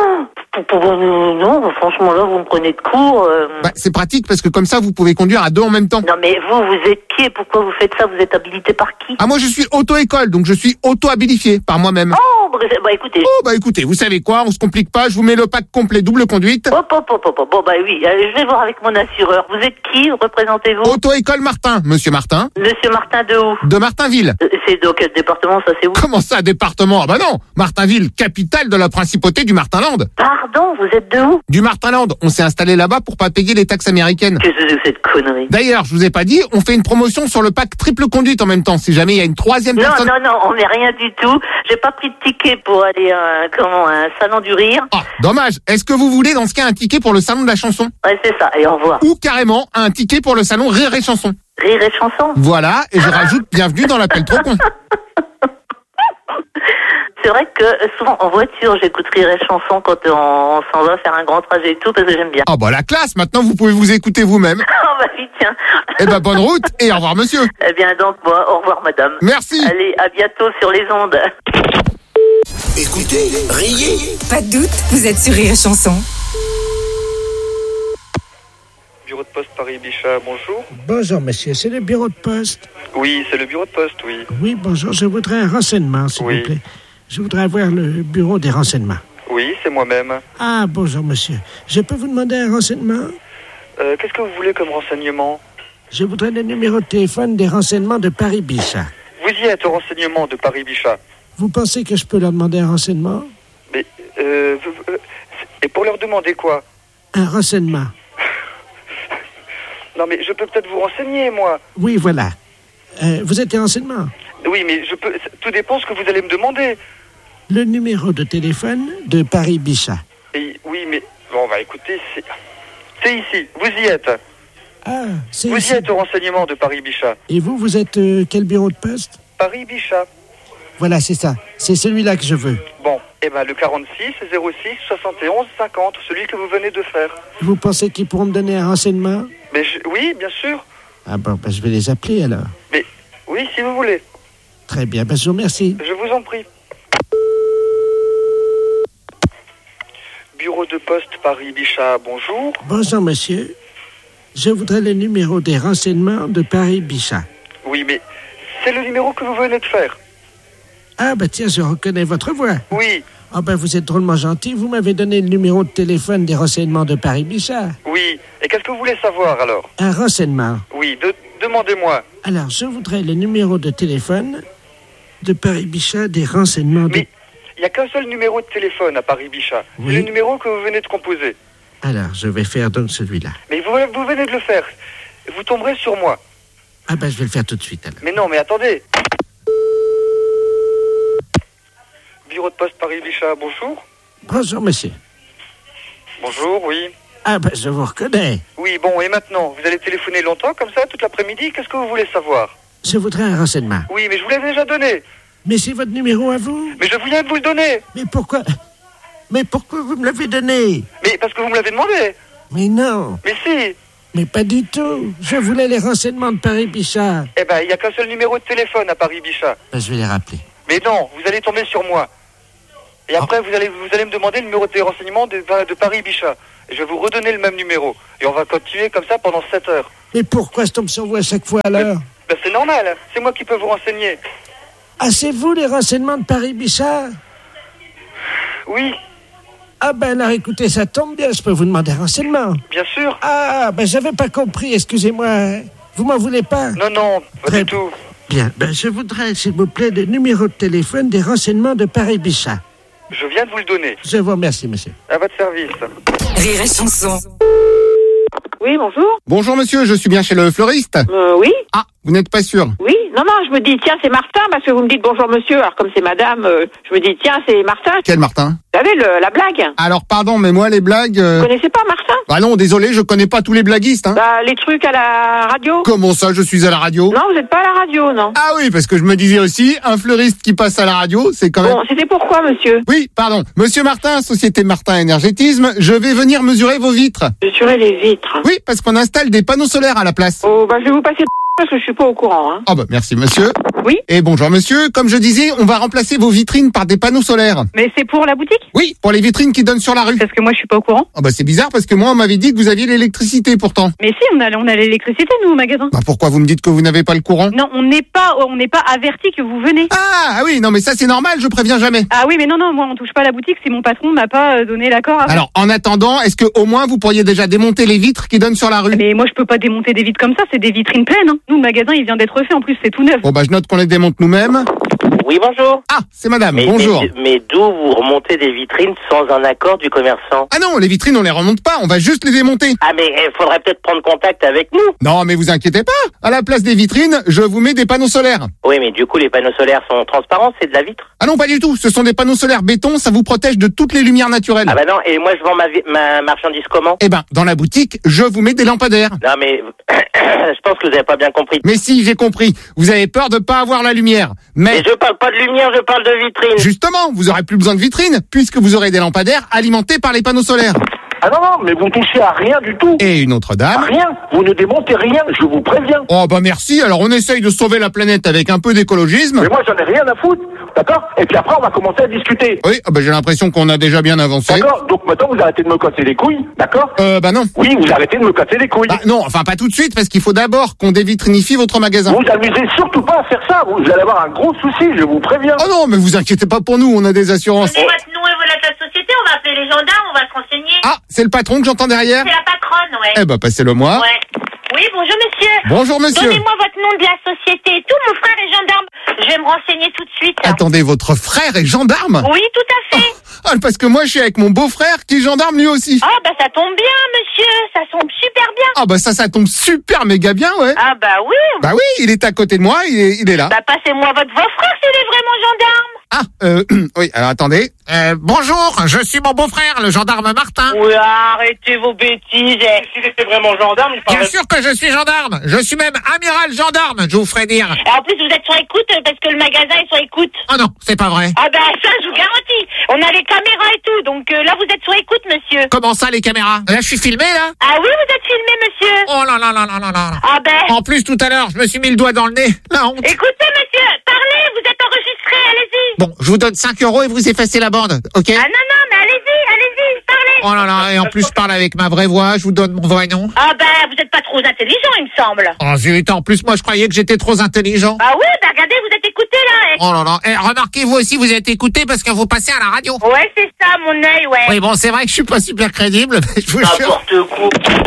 Non, franchement, là, vous me prenez de court. Bah, c'est pratique parce que comme ça, vous pouvez conduire à deux en même temps. Non, mais vous êtes qui et pourquoi vous faites ça? Vous êtes habilité par qui? Ah, moi, je suis auto-école, donc je suis auto-habilifié par moi-même. Oh, bah écoutez. Oh, bah écoutez, vous savez quoi? On se complique pas, je vous mets le pack complet double conduite. Bon, bah oui, je vais voir avec mon assureur. Vous êtes qui? Représentez-vous? Auto-école Martin, monsieur Martin. Monsieur Martin de où? De Martinville. C'est dans quel département, ça, c'est où? Comment ça, département? Ah bah non, Martinville, capitale de la principauté du Martinland. Pardon, vous êtes de où? Du Martinland. On s'est installé là-bas pour pas payer les taxes américaines. Qu'est-ce que c'est cette connerie? D'ailleurs, je vous ai pas dit, on fait une promotion sur le pack triple conduite en même temps, si jamais il y a une troisième personne. Non, on met rien du tout. J'ai pas pris de ticket pour aller à un salon du rire. Ah, dommage. Est-ce que vous voulez dans ce cas un ticket pour le salon de la chanson? Ouais, c'est ça, et au revoir. Ou carrément un ticket pour le salon Rire et Chanson. Rire et Chanson? Voilà, et je rajoute bienvenue dans l'appel trop con. C'est vrai que souvent en voiture, j'écoute Rire et Chanson quand on s'en va faire un grand trajet et tout, parce que j'aime bien. Ah bah la classe, maintenant vous pouvez vous écouter vous-même. Oh bah oui, tiens. Eh ben bonne route et au revoir monsieur. Eh bien donc, moi, au revoir madame. Merci. Allez, à bientôt sur les ondes. Écoutez, riez. Pas de doute, vous êtes sur Rire et Chanson. Bureau de poste Paris-Bichat, bonjour. Bonjour, monsieur, c'est le bureau de poste. Oui, c'est le bureau de poste, oui. Oui, bonjour, je voudrais un renseignement, s'il vous plaît. Je voudrais avoir le bureau des renseignements. Oui, c'est moi-même. Ah, bonjour, monsieur. Je peux vous demander un renseignement? Qu'est-ce que vous voulez comme renseignement? Je voudrais le numéro de téléphone des renseignements de Paris-Bichat. Vous y êtes au renseignement de Paris-Bichat. Vous pensez que je peux leur demander un renseignement? Mais, et pour leur demander quoi? Un renseignement. Non, mais je peux peut-être vous renseigner, moi. Oui, voilà. Vous êtes des renseignements? Oui, mais je peux... Tout dépend ce que vous allez me demander. Le numéro de téléphone de Paris-Bichat. Oui, mais... Bon, bah écoutez, c'est ici. Vous y êtes. Ah, c'est Vous ici. y êtes au renseignement de Paris-Bichat. Et vous êtes quel bureau de poste? Paris-Bichat. Voilà, c'est ça. C'est celui-là que je veux. Bon, eh ben le 46 06 71 50, celui que vous venez de faire. Vous pensez qu'ils pourront me donner un renseignement? Mais oui, bien sûr. Ah bon, ben, je vais les appeler alors. Mais oui, si vous voulez. Très bien, ben, je vous remercie. Je vous en prie. Bureau de poste Paris-Bichat, bonjour. Bonjour, monsieur. Je voudrais le numéro des renseignements de Paris-Bichat. Oui, mais c'est le numéro que vous venez de faire. Ah, bah tiens, je reconnais votre voix. Oui. Ah, bah vous êtes drôlement gentil. Vous m'avez donné le numéro de téléphone des renseignements de Paris-Bichat. Oui. Et qu'est-ce que vous voulez savoir alors? Un renseignement. Oui, demandez-moi. Alors, je voudrais le numéro de téléphone de Paris-Bichat des renseignements de... Mais il n'y a qu'un seul numéro de téléphone à Paris-Bichat. Oui. C'est le numéro que vous venez de composer. Alors, je vais faire donc celui-là. Mais vous venez de le faire. Vous tomberez sur moi. Ah, bah je vais le faire tout de suite, alors. Mais non, mais attendez. Bureau de poste Paris-Bichat, bonjour. Bonjour, monsieur. Bonjour, oui. Ah, bah je vous reconnais. Oui, bon, et maintenant, vous allez téléphoner longtemps, comme ça, toute l'après-midi? Qu'est-ce que vous voulez savoir? Je voudrais un renseignement. Oui, mais je vous l'ai déjà donné. Mais c'est votre numéro à vous? Mais je viens de vous le donner. Mais pourquoi vous me l'avez donné? Mais parce que vous me l'avez demandé. Mais non. Mais si. Mais pas du tout. Je voulais les renseignements de Paris-Bichat. Eh ben, il n'y a qu'un seul numéro de téléphone à Paris-Bichat. Ben, je vais les rappeler. Mais non, vous allez tomber sur moi. Et après, vous allez me demander le numéro de renseignement de Paris-Bichat. Et je vais vous redonner le même numéro. Et on va continuer comme ça pendant 7 heures. Mais pourquoi je tombe sur vous à chaque fois, alors? Ben, c'est normal. C'est moi qui peux vous renseigner. Ah, c'est vous, les renseignements de Paris-Bichat? Oui. Ah, ben alors, écoutez, ça tombe bien. Je peux vous demander un renseignement? Bien sûr. Ah, ben j'avais pas compris. Excusez-moi. Vous m'en voulez pas? Non, non, pas du tout. Bien. Ben, je voudrais, s'il vous plaît, le numéro de téléphone des renseignements de Paris-Bichat. Je viens de vous le donner. Je vous remercie, monsieur. À votre service. Rire et chanson. Oui, bonjour. Bonjour monsieur, je suis bien chez le fleuriste. Oui. Ah, vous n'êtes pas sûr? Oui, non, je me dis, tiens, c'est Martin, parce que vous me dites bonjour monsieur, alors comme c'est madame, je me dis, tiens, c'est Martin. Quel Martin? Vous savez, la blague. Alors pardon, mais moi les blagues... Vous connaissez pas Martin? Ah non, désolé, je connais pas tous les blaguistes, hein. Bah, les trucs à la radio. Comment ça, je suis à la radio? Non, vous n'êtes pas à la radio, non. Ah oui, parce que je me disais aussi, un fleuriste qui passe à la radio, c'est quand même... Bon, c'était pourquoi, monsieur? Oui, pardon. Monsieur Martin, Société Martin Énergétisme, je vais venir mesurer vos vitres. Mesurer les vitres? Oui, parce qu'on installe des panneaux solaires à la place. Oh, bah, je vais vous passer parce que je suis pas au courant, hein. Ah bah, merci monsieur. Oui. Et bonjour monsieur, comme je disais, on va remplacer vos vitrines par des panneaux solaires. Mais c'est pour la boutique? Oui, pour les vitrines qui donnent sur la rue. Parce que moi, je suis pas au courant. Ah bah c'est bizarre parce que moi on m'avait dit que vous aviez l'électricité pourtant. Mais si, on a l'électricité, nous, au magasin. Bah pourquoi vous me dites que vous n'avez pas le courant? Non, on n'est pas averti que vous venez. Ah oui, non mais ça c'est normal, je préviens jamais. Ah oui, mais non, moi on touche pas la boutique, si mon patron m'a pas donné l'accord. Alors en attendant, est-ce que au moins vous pourriez déjà démonter les vitres qui donnent sur la rue? Mais moi je peux pas démonter des vitres comme ça, c'est des vitrines pleines, hein. Nous, le magasin il vient d'être refait, en plus c'est tout neuf. Bon bah je note qu'on les démonte nous-mêmes. Oui, bonjour. Ah, c'est madame, bonjour. Mais d'où vous remontez des vitrines sans un accord du commerçant? Ah non, les vitrines on les remonte pas, on va juste les démonter. Ah mais il faudrait peut-être prendre contact avec nous. Non mais vous inquiétez pas, à la place des vitrines, je vous mets des panneaux solaires. Oui, mais du coup les panneaux solaires sont transparents, c'est de la vitre? Ah non, pas du tout, ce sont des panneaux solaires béton, ça vous protège de toutes les lumières naturelles. Ah bah non, et moi je vends ma marchandise comment? Eh ben, dans la boutique, je vous mets des lampadaires. Non mais, je pense que vous avez pas bien compris. Mais si, j'ai compris, vous avez peur de pas avoir la lumière. Mais je parle pas de lumière, je parle de vitrine. Justement, vous aurez plus besoin de vitrines, puisque vous aurez des lampadaires alimentés par les panneaux solaires. Ah non, mais vous ne touchez à rien du tout. Et une autre dame. Rien. Vous ne démontez rien, je vous préviens. Oh bah merci, alors on essaye de sauver la planète avec un peu d'écologisme. Mais moi j'en ai rien à foutre, d'accord? Et puis après on va commencer à discuter. Oui, bah j'ai l'impression qu'on a déjà bien avancé. D'accord, donc maintenant vous arrêtez de me casser les couilles, d'accord? Bah non. Oui, vous arrêtez de me casser les couilles. Bah non, enfin pas tout de suite, parce qu'il faut d'abord qu'on dévitrinifie votre magasin. Vous amusez surtout pas à faire ça, vous allez avoir un gros souci, je vous préviens. Oh non, mais vous inquiétez pas pour nous, on a des assurances. Donnez votre nom et vos lettres de la société, on va appeler les gendarmes, on va se renseigner. Ah, c'est le patron que j'entends derrière? C'est la patronne, ouais. Eh bah passez-le moi. Ouais. Oui, bonjour monsieur. Bonjour monsieur. Donnez-moi votre nom de la société et tout, mon frère est gendarme. Je vais me renseigner tout de suite. Attendez, votre frère est gendarme? Oui, tout à fait. Ah, parce que moi je suis avec mon beau-frère qui est gendarme lui aussi. Ah bah ça tombe bien monsieur, ça tombe super bien. Ah bah ça tombe super méga bien, ouais. Ah bah oui. Bah oui, il est à côté de moi, il est là. Bah passez-moi votre beau-frère s'il est vraiment gendarme. Ah, oui, alors attendez. Bonjour, je suis mon beau-frère, le gendarme Martin. Oui, arrêtez vos bêtises. S'il était vraiment gendarme, il Bien sûr que je suis gendarme. Je suis même amiral gendarme, je vous ferai dire. Et en plus, vous êtes sur écoute parce que le magasin est sur écoute. Oh non, c'est pas vrai. Ah bah ça, je vous garantis. On a les caméras et tout, donc là, vous êtes sur écoute, monsieur. Comment ça, les caméras? Là, je suis filmé, là? Ah oui, vous êtes filmé, monsieur. Oh là là là là là là. Ah ben. En plus, tout à l'heure, je me suis mis le doigt dans le nez. La honte. Écoutez, monsieur, parlez, vous êtes enregistré, allez-y. Bon, je vous donne 5 € et vous effacez la bande, ok? Ah non, mais allez-y, parlez. Oh là là, et en plus je parle avec ma vraie voix, je vous donne mon vrai nom. Ah ben, vous êtes pas trop intelligent, il me semble. Oh zut, en plus moi je croyais que j'étais trop intelligent. Ah oui, ben regardez, vous êtes écouté là. Oh là là, et remarquez vous aussi vous êtes écouté parce que vous passez à la radio. Ouais, c'est ça, mon œil, ouais. Oui bon, c'est vrai que je suis pas super crédible, mais je vous jure. N'importe quoi.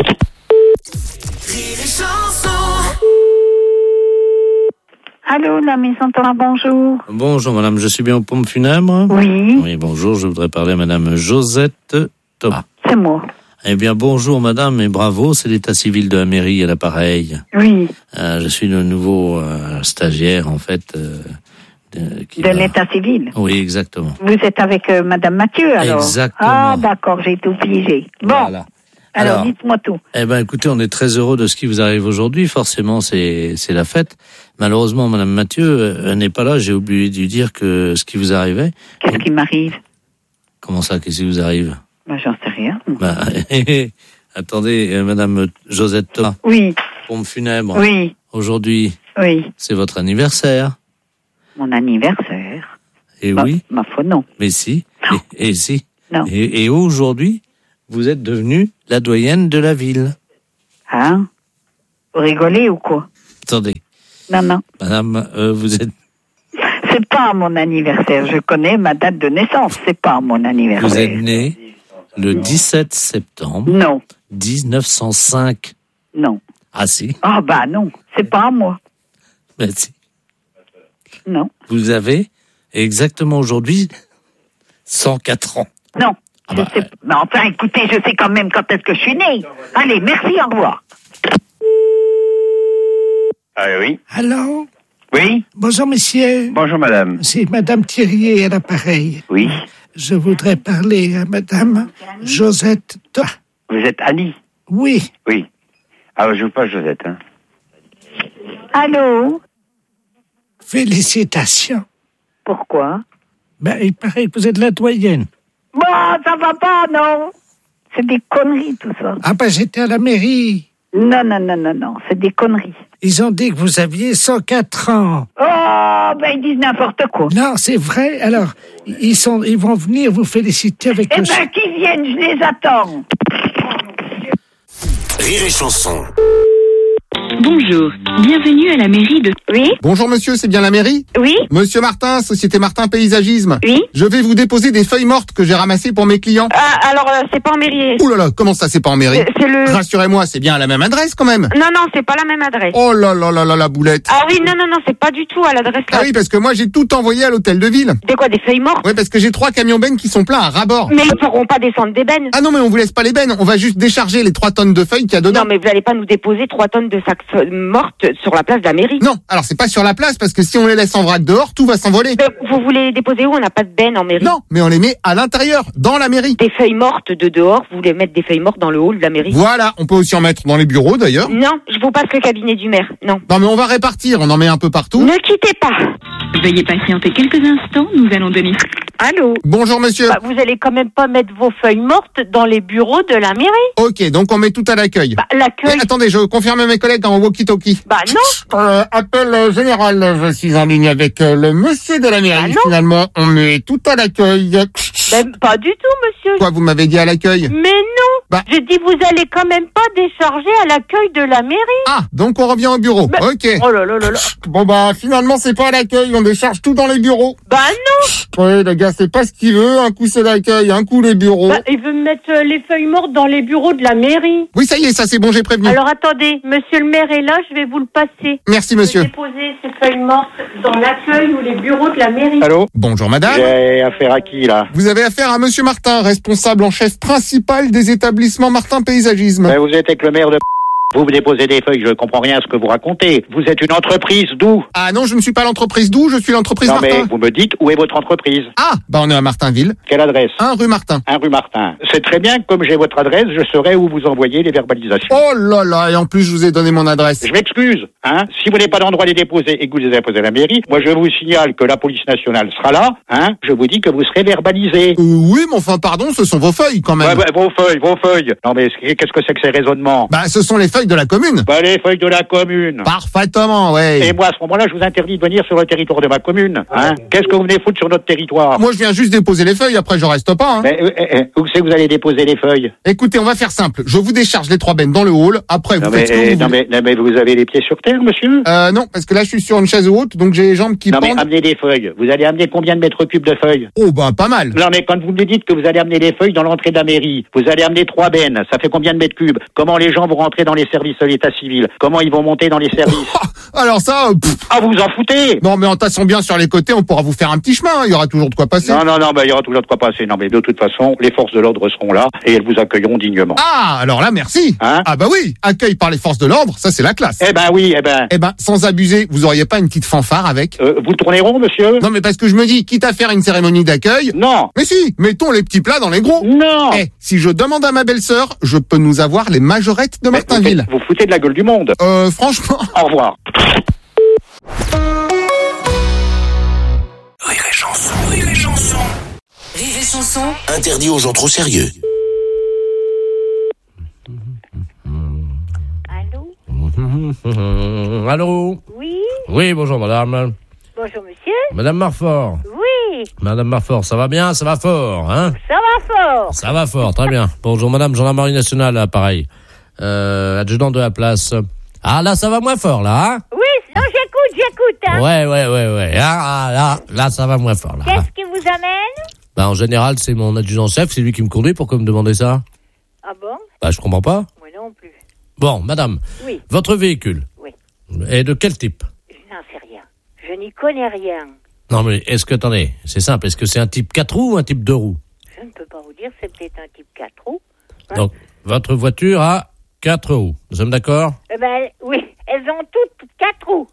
Allô, la maison Thomas, bonjour. Bonjour madame, je suis bien aux pompes funèbres? Oui. Oui, bonjour, je voudrais parler à madame Josette Thomas. C'est moi. Eh bien, bonjour madame et bravo, c'est l'état civil de la mairie à l'appareil. Oui. Je suis le nouveau stagiaire en fait. De l'état civil? Oui, exactement. Vous êtes avec madame Mathieu alors? Exactement. Ah d'accord, j'ai tout pigé. Bon. Voilà. Alors, dites-moi tout. Eh ben, écoutez, on est très heureux de ce qui vous arrive aujourd'hui. Forcément, c'est la fête. Malheureusement, madame Mathieu, elle n'est pas là. J'ai oublié de lui dire que ce qui vous arrivait. Qu'est-ce qui m'arrive? Comment ça, qu'est-ce qui vous arrive? Ben, j'en sais rien. Bah, attendez, madame Josette Thomas. Oui. Pompe funèbre. Oui. Aujourd'hui. Oui. C'est votre anniversaire. Mon anniversaire? Et oui. Ma foi, non. Mais si. Non. Et si. Non. Et aujourd'hui, vous êtes devenue la doyenne de la ville. Hein? Vous rigolez ou quoi? Attendez. Non, non. Madame, vous êtes... C'est pas mon anniversaire. Je connais ma date de naissance. C'est pas mon anniversaire. Vous êtes née le 17 septembre. Non. 1905. Non. Ah si. Ah bah non. C'est pas moi. Ben si. Non. Vous avez exactement aujourd'hui 104 ans. Non. Je sais... Mais enfin, écoutez, je sais quand même quand est-ce que je suis née. Allez, merci, au revoir. Ah oui. Allô? Oui. Bonjour, monsieur. Bonjour, madame. C'est madame Thirier à l'appareil. Oui. Je voudrais parler à madame Josette Thomas. Vous êtes Annie? Oui. Oui. Ah, je veux pas Josette, hein. Allô? Félicitations. Pourquoi? Ben, il paraît que vous êtes la doyenne. Bon, ça va pas, non? C'est des conneries, tout ça. Ah ben, j'étais à la mairie. Non, non, non, non, non, c'est des conneries. Ils ont dit que vous aviez 104 ans. Oh, ben ils disent n'importe quoi. Non, c'est vrai. Alors, ils vont venir vous féliciter avec... Eh ben, qu'ils viennent, je les attends. Rire et chanson. Bonjour, bienvenue à la mairie de... Oui? Bonjour monsieur, c'est bien la mairie? Oui? Monsieur Martin, Société Martin Paysagisme. Oui? Je vais vous déposer des feuilles mortes que j'ai ramassées pour mes clients. Ah, alors, c'est pas en mairie. Ouh là là, comment ça c'est pas en mairie? C'est le... Rassurez-moi, c'est bien à la même adresse quand même. Non, non, c'est pas la même adresse. Oh là là là là, la boulette. Ah oui, non, non, non, c'est pas du tout à l'adresse là. Ah oui, parce que moi j'ai tout envoyé à l'hôtel de ville. Des quoi, des feuilles mortes? Oui, parce que j'ai 3 camions bennes qui sont pleins à ras-bord. Mais ils pourront pas descendre des bennes. Ah non, mais on vous laisse pas les bennes, on va juste décharger les 3 tonnes de feuilles qu'il y a dedans. Non, mais vous allez pas nous déposer 3 tonnes de sacs mortes sur la place de la mairie. Non, alors c'est pas sur la place, parce que si on les laisse en vrac dehors, tout va s'envoler. Mais vous voulez les déposer où? On n'a pas de benne en mairie. Non, mais on les met à l'intérieur, dans la mairie. Des feuilles mortes de dehors, vous voulez mettre des feuilles mortes dans le hall de la mairie? Voilà, on peut aussi en mettre dans les bureaux d'ailleurs. Non, je vous passe le cabinet du maire, non. Non mais on va répartir, on en met un peu partout. Ne quittez pas. Veuillez patienter quelques instants, nous allons donner... Allô? Bonjour monsieur. Bah, vous allez quand même pas mettre vos feuilles mortes dans les bureaux de la mairie? Ok, donc on met tout à l'accueil. Bah, l'accueil... Mais attendez, je confirme mes collègues en walkie-talkie. Bah non. Appel général, je suis en ligne avec le monsieur de la mairie. Bah, finalement, on met tout à l'accueil. Ben, pas du tout, monsieur. Quoi, vous m'avez dit à l'accueil? Mais non. Bah. J'ai dit vous allez quand même pas décharger à l'accueil de la mairie. Ah, donc on revient au bureau. Bah. Ok. Oh là là là là. Bon bah finalement c'est pas à l'accueil, on décharge tout dans les bureaux. Bah non. Oui, le gars c'est pas ce qu'il veut, un coup c'est l'accueil, un coup les bureaux. Bah, il veut mettre les feuilles mortes dans les bureaux de la mairie. Oui, ça y est, ça c'est bon, j'ai prévenu. Alors attendez, monsieur le maire est là, je vais vous le passer. Merci monsieur. Vous déposez ces feuilles mortes dans l'accueil ou les bureaux de la mairie. Allô? Bonjour madame. J'ai affaire à qui, là? Vous avez affaire à monsieur Martin, responsable en chef principal des établissements Martin Paysagisme. Vous êtes avec le maire de... Vous déposez des feuilles, je comprends rien à ce que vous racontez. Vous êtes une entreprise d'où? Ah non, je ne suis pas l'entreprise d'où, je suis l'entreprise Non, Martin. mais vous me dites où est votre entreprise? Ah, bah on est à Martinville. Quelle adresse? 1 rue Martin. 1 rue Martin. C'est très bien, comme j'ai votre adresse, je saurai où vous envoyez les verbalisations. Oh là là, et en plus je vous ai donné mon adresse. Je m'excuse, hein. Si vous n'avez pas d'endroit à les déposer et que vous les avez posés à la mairie, moi je vous signale que la police nationale sera là, hein. Je vous dis que vous serez verbalisé. Oui, mais enfin pardon, ce sont vos feuilles quand même. Ouais, vos feuilles. Non mais qu'est-ce que c'est que ces raisonnements? Bah ce sont les feuilles feuilles de la commune. Bah, les feuilles de la commune. Parfaitement, ouais. Et moi, à ce moment-là, je vous interdis de venir sur le territoire de ma commune. Hein. Qu'est-ce que vous venez foutre sur notre territoire? Moi, je viens juste déposer les feuilles, après je reste pas. Hein. Mais, où c'est que vous allez déposer les feuilles? Écoutez, on va faire simple. Je vous décharge les 3 bennes dans le hall, après vous faites ce que vous voulez. Non, mais vous avez les pieds sur terre, monsieur? Non, parce que là, je suis sur une chaise haute, donc j'ai les jambes qui pendent. Non, mais amenez des feuilles. Vous allez amener combien de mètres cubes de feuilles? Oh, bah, pas mal. Non, mais quand vous me dites que vous allez amener les feuilles dans l'entrée de la mairie, vous allez amener 3 bennes, ça fait combien de mètres cubes? Comment les gens vont rentrer dans les services de l'état civil? Comment ils vont monter dans les services? Alors ça... vous en foutez? Non, mais en tassant bien sur les côtés, on pourra vous faire un petit chemin, il y aura toujours de quoi passer. Non, il y aura toujours de quoi passer. Non, mais de toute façon, les forces de l'ordre seront là et elles vous accueilleront dignement. Ah, alors là, merci. Hein? Ah bah oui, accueil par les forces de l'ordre, ça c'est la classe. Eh ben oui, Eh ben, sans abuser, vous auriez pas une petite fanfare avec? Vous tournez rond, monsieur? Non, mais parce que je me dis, quitte à faire une cérémonie d'accueil... Non. Mais si, mettons les petits plats dans les gros. Non. Si je demande à ma belle-sœur, je peux nous avoir les majorettes de Martinville. Vous foutez de la gueule du monde. Franchement... Au revoir. Rire et chanson, rire et chanson. Rire et chanson. Interdit aux gens trop sérieux. Allô? Oui. Oui, bonjour madame. Bonjour monsieur. Madame Marfort. Oui. Madame Marfort, ça va bien? Ça va fort, hein? Ça va fort. Ça va fort, très bien. Bonjour madame, gendarmerie nationale, là, pareil. Adjudant de la place. Ah, là, ça va moins fort, là, hein? Oui, non, j'écoute, hein. Ouais. Là, ça va moins fort, là. Qu'est-ce qui vous amène? Bah, en général, c'est mon adjudant-chef, c'est lui qui me conduit. Pourquoi me demander ça? Ah bon? Bah, je comprends pas. Moi non plus. Bon, madame. Oui. Votre véhicule? Oui. Est de quel type? Je n'en sais rien. Je n'y connais rien. Non, mais attendez, c'est simple, est-ce que c'est un type 4 roues ou un type 2 roues? Je ne peux pas vous dire, c'est peut-être un type 4 roues. Hein? Donc, votre voiture a 4 roues. Nous sommes d'accord? Eh ben, oui, elles ont toutes 4 roues.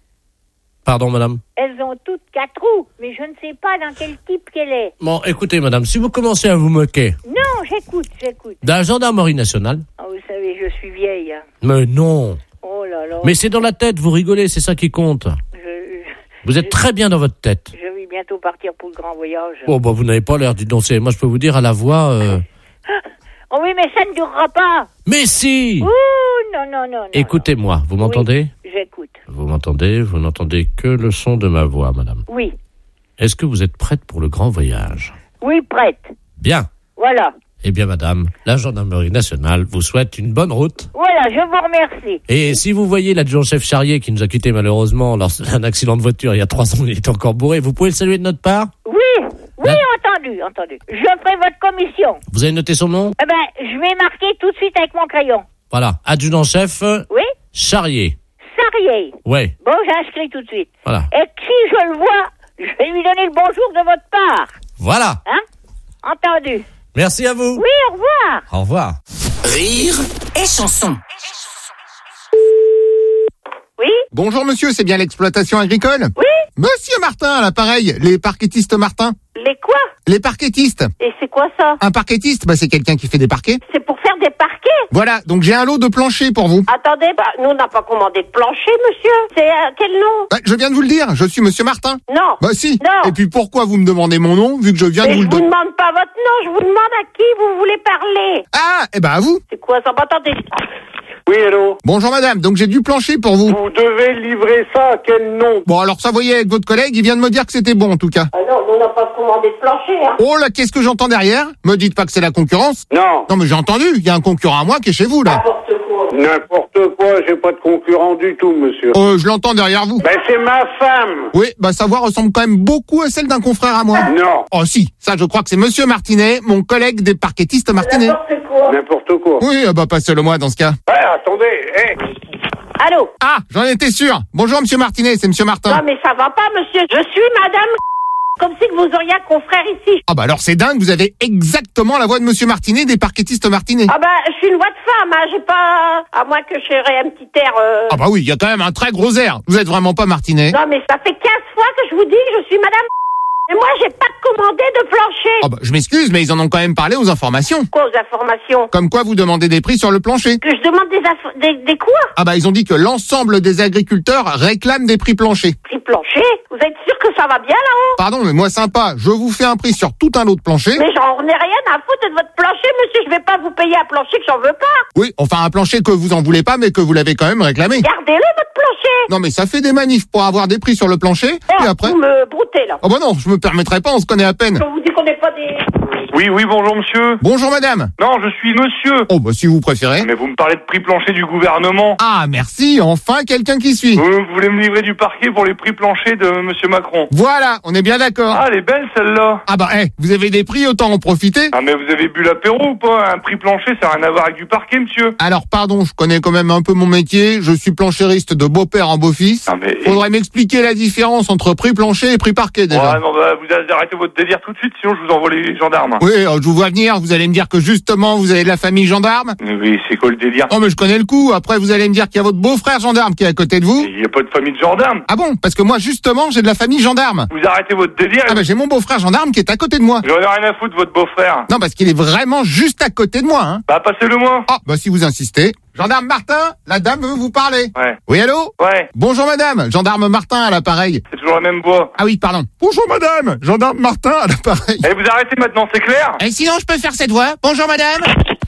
Pardon, madame? Elles ont toutes 4 roues, mais je ne sais pas dans quel type qu'elle est. Bon, écoutez, madame, si vous commencez à vous moquer... Non, j'écoute. De la gendarmerie nationale? Oh, vous savez, je suis vieille. Hein. Mais non. Oh là là. Mais c'est dans la tête, vous rigolez, c'est ça qui compte. Vous êtes très bien dans votre tête. Je vais bientôt partir pour le grand voyage. Oh, bah, vous n'avez pas l'air du danser. Moi, je peux vous dire à la voix... Oh oui, mais ça ne durera pas. Mais si. Ouh, non. Écoutez-moi, vous m'entendez? Oui, j'écoute. Vous m'entendez? Vous n'entendez que le son de ma voix, madame. Oui. Est-ce que vous êtes prête pour le grand voyage? Oui, prête. Bien. Voilà. Eh bien, madame, la gendarmerie nationale vous souhaite une bonne route. Voilà, je vous remercie. Et si vous voyez l'adjudant-chef Charrier qui nous a quittés malheureusement lors d'un accident de voiture il y a 3 ans, il est encore bourré, vous pouvez le saluer de notre part? Oui, entendu. Je ferai votre commission. Vous avez noté son nom? Eh ben, je vais marquer tout de suite avec mon crayon. Voilà, adjudant-chef Oui. Charrier. Charrier. Ouais. Bon, j'inscris tout de suite. Voilà. Et si je le vois, je vais lui donner le bonjour de votre part. Voilà. Hein? Entendu. Merci à vous. Oui, au revoir. Au revoir. Rire et chanson. Oui. Bonjour monsieur, c'est bien l'exploitation agricole? Oui. Monsieur Martin, à l'appareil, les parquettistes Martin. Les quoi? Les parquettistes. Et c'est quoi ça? Un parquettiste, bah c'est quelqu'un qui fait des parquets. C'est pour faire des parquets? Voilà, donc j'ai un lot de planchers pour vous. Attendez, nous on n'a pas commandé de plancher, monsieur. C'est quel nom? Bah, je viens de vous le dire, je suis monsieur Martin. Non. Bah si. Non. Et puis pourquoi vous me demandez mon nom, vu que je viens de vous le donner? donner? Je vous demande pas votre nom, je vous demande à qui vous voulez parler. Ah, eh ben à vous. C'est quoi ça? Attendez. Oui, hello. Bonjour madame, donc j'ai du plancher pour vous. Vous devez livrer ça à quel nom? Bon alors ça, voyez, avec votre collègue, il vient de me dire que c'était bon en tout cas. Ah non, on n'a pas commandé de plancher, hein. Oh là, qu'est-ce que j'entends derrière? Me dites pas que c'est la concurrence? Non. Non mais j'ai entendu, il y a un concurrent à moi qui est chez vous là. N'importe quoi. N'importe quoi, j'ai pas de concurrent du tout, monsieur. Je l'entends derrière vous. Ben c'est ma femme. Oui, bah sa voix ressemble quand même beaucoup à celle d'un confrère à moi. Non. Oh si, ça je crois que c'est monsieur Martinet, mon collègue des parquettistes martinais. N'importe quoi. N'importe quoi. Oui, bah passez-le moi dans ce cas. Attendez, Allô? Ah, j'en étais sûr. Bonjour monsieur Martinet, c'est monsieur Martin. Non mais ça va pas, monsieur. Je suis madame comme si que vous auriez un confrère ici. Ah bah alors c'est dingue, vous avez exactement la voix de monsieur Martinet des parquettistes martinais. Ah bah, je suis une voix de femme, hein. J'ai pas... À moins que j'aurais un petit air... Ah bah oui, il y a quand même un très gros air. Vous êtes vraiment pas Martinet. Non mais ça fait 15 fois que je vous dis que je suis madame... Et moi, j'ai pas commandé de plancher. Ah bah je m'excuse, mais ils en ont quand même parlé aux informations. Quoi aux informations? Comme quoi vous demandez des prix sur le plancher. Que je demande des quoi? Ah bah ils ont dit que l'ensemble des agriculteurs réclament des prix planchers. Prix plancher? Vous êtes sûr que ça va bien là-haut? Pardon, mais moi sympa, je vous fais un prix sur tout un lot de plancher. Mais j'en ai rien à foutre de votre plancher, monsieur. Je vais pas vous payer un plancher que j'en veux pas. Oui, enfin un plancher que vous en voulez pas, mais que vous l'avez quand même réclamé. Gardez-le, votre plancher. Non, mais ça fait des manifs pour avoir des prix sur le plancher, et après... Vous me broutez, là. Oh bah non, je me permettrai pas, on se connaît à peine. On vous dit qu'on n'est pas des... Oui, bonjour monsieur. Bonjour madame. Non, je suis monsieur. Oh bah si vous préférez. Mais vous me parlez de prix plancher du gouvernement. Ah merci, enfin quelqu'un qui suit. Vous voulez me livrer du parquet pour les prix planchers de monsieur Macron. Voilà, on est bien d'accord. Ah, elle est belle celle-là. Ah bah vous avez des prix, autant en profiter. Ah mais vous avez bu l'apéro ou pas? Un prix plancher, ça n'a rien à voir avec du parquet, monsieur. Alors pardon, je connais quand même un peu mon métier, je suis planchériste de beau-père en beau-fils. Ah mais... Faudrait m'expliquer la différence entre prix plancher et prix parquet déjà. Ouais, non, bah, vous arrêtez votre délire tout de suite, sinon je vous envoie les gendarmes. Oui, je vous vois venir, vous allez me dire que justement vous avez de la famille gendarme. Oui, c'est quoi le délire? Oh mais je connais le coup, après vous allez me dire qu'il y a votre beau-frère gendarme qui est à côté de vous. Il n'y a pas de famille de gendarme. Ah bon? Parce que moi justement j'ai de la famille gendarme. Vous arrêtez votre délire. Ah bah j'ai mon beau-frère gendarme qui est à côté de moi. J'en ai rien à foutre de votre beau-frère. Non, parce qu'il est vraiment juste à côté de moi, hein. Bah passez-le moi. Ah bah si vous insistez. Gendarme Martin, la dame veut vous parler. Ouais. Oui, allô? Ouais. Bonjour madame, gendarme Martin à l'appareil. C'est toujours la même voix. Ah oui, pardon. Bonjour madame, gendarme Martin à l'appareil. Eh, vous arrêtez maintenant, c'est clair? Et sinon je peux faire cette voix. Bonjour madame.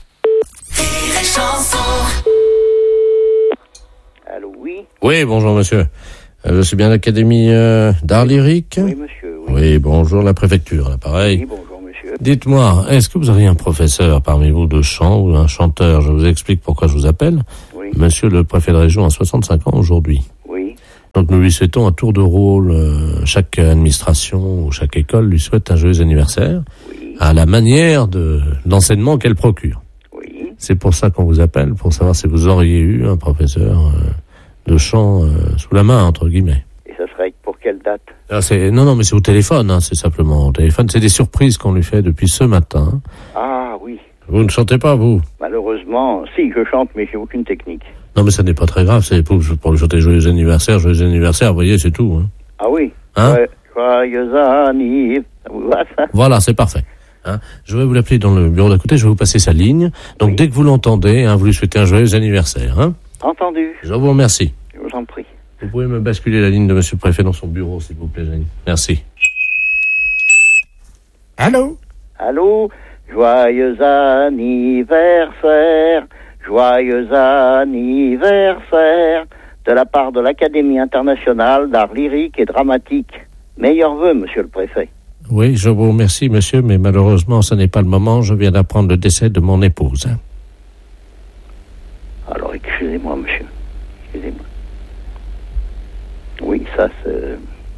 Allô, oui? Oui, bonjour monsieur. Je suis bien à l'Académie d'art lyrique? Oui, monsieur. Oui, bonjour, la préfecture, à l'appareil. Oui, bonjour, monsieur. Dites-moi, est-ce que vous avez un professeur parmi vous de chant ou un chanteur? Je vous explique pourquoi je vous appelle. Oui. Monsieur le préfet de région a 65 ans aujourd'hui. Oui. Donc nous lui souhaitons un tour de rôle. Chaque administration ou chaque école lui souhaite un joyeux anniversaire. Oui. À la manière de l'enseignement qu'elle procure. Oui. C'est pour ça qu'on vous appelle, pour savoir si vous auriez eu un professeur de chant sous la main, entre guillemets. Et ça serait pour quelle date? Non, mais c'est au téléphone, hein, c'est simplement au téléphone. C'est des surprises qu'on lui fait depuis ce matin. Ah, oui. Vous ne chantez pas, vous? Malheureusement, si, je chante, mais j'ai aucune technique. Non, mais ça n'est pas très grave, c'est pour lui chanter joyeux anniversaire, vous voyez, c'est tout. Hein. Ah oui. Hein? Ouais, joyeux anniversaire. Ça vous va, ça? Voilà, c'est parfait. Hein? Je vais vous l'appeler dans le bureau d'à côté, je vais vous passer sa ligne. Donc oui. Dès que vous l'entendez, vous lui souhaitez un joyeux anniversaire. Hein? Entendu. Je vous remercie. Je vous en prie. Vous pouvez me basculer la ligne de monsieur le préfet dans son bureau, s'il vous plaît, Jenny. Merci. Allô? Allô? Joyeux anniversaire, joyeux anniversaire, de la part de l'Académie internationale d'art lyrique et dramatique. Meilleurs vœux, monsieur le préfet. Oui, je vous remercie, monsieur, mais malheureusement, ce n'est pas le moment. Je viens d'apprendre le décès de mon épouse. Alors, excusez-moi, monsieur. Excusez-moi. Oui, ça, c'est...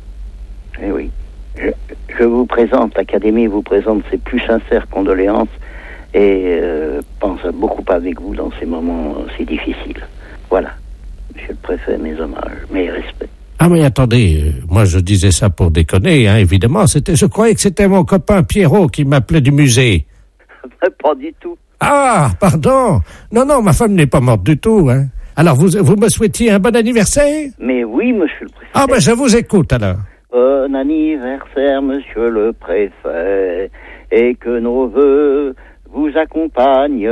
Eh oui. Je vous présente, l'Académie vous présente ses plus sincères condoléances et pense beaucoup avec vous dans ces moments si difficiles. Voilà. Monsieur le préfet, mes hommages, mes respects. Ah mais attendez, moi je disais ça pour déconner, hein, évidemment. Je croyais que c'était mon copain Pierrot qui m'appelait du musée. Pas du tout. Ah, pardon. Non, ma femme n'est pas morte du tout, hein. Alors vous me souhaitiez un bon anniversaire? Mais oui, monsieur le préfet. Ah ben je vous écoute alors. Bon anniversaire, monsieur le préfet, et que nos vœux vous accompagnent.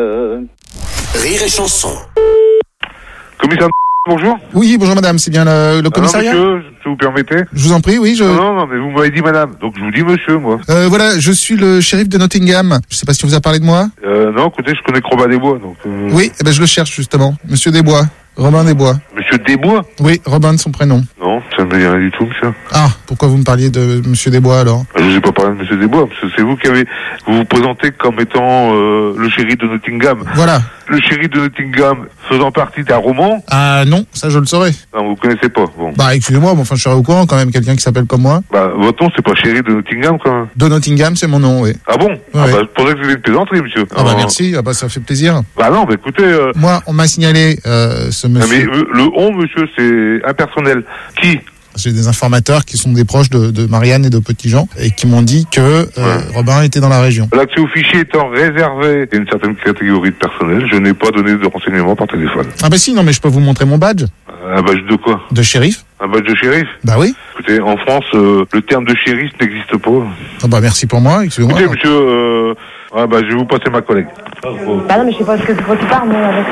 Rire et chanson. Commissaire, bonjour. Oui, bonjour madame, c'est bien le commissariat? Non, monsieur, si vous permettez. Je vous en prie, oui, Non, mais vous m'avez dit madame, donc je vous dis monsieur, moi. Voilà, je suis le shérif de Nottingham. Je sais pas si on vous a parlé de moi. Non, écoutez, je connais Robin Desbois, donc... Oui, je le cherche justement. Monsieur Desbois. Robin Desbois. Monsieur Desbois? Oui, Robin de son prénom. Non, ça ne me dit rien du tout, monsieur. Ah, pourquoi vous me parliez de monsieur Desbois alors? Je vous ai pas parlé de monsieur Desbois, parce que c'est vous qui vous vous présentez comme étant le shérif de Nottingham. Voilà. Le shérif de Nottingham faisant partie d'un roman? Ah non, ça je le saurais. Non, vous connaissez pas, bon. Bah excusez-moi, mais enfin je serais au courant quand même, quelqu'un qui s'appelle comme moi. Bah votre nom c'est pas shérif de Nottingham quand même? De Nottingham, c'est mon nom, oui. Ah bon? Ouais. Ah bah je pensais que vous avez une plaisanterie, monsieur. Ah bah merci, ça fait plaisir. Bah non, bah écoutez... Moi, on m'a signalé ce monsieur... Ah, mais le on, monsieur, c'est impersonnel. Qui? J'ai des informateurs qui sont des proches de Marianne et de Petit Jean et qui m'ont dit que Robin était dans la région. L'accès au fichier étant réservé à une certaine catégorie de personnel, je n'ai pas donné de renseignements par téléphone. Ah bah si, non mais je peux vous montrer mon badge. Un badge de quoi? De shérif. Un badge de shérif? Bah oui. Écoutez, en France, le terme de shérif n'existe pas. Ah bah merci pour moi, excusez-moi. Écoutez, monsieur, je vais vous passer ma collègue. Bah non, mais je sais pas ce que tu parles, mais avec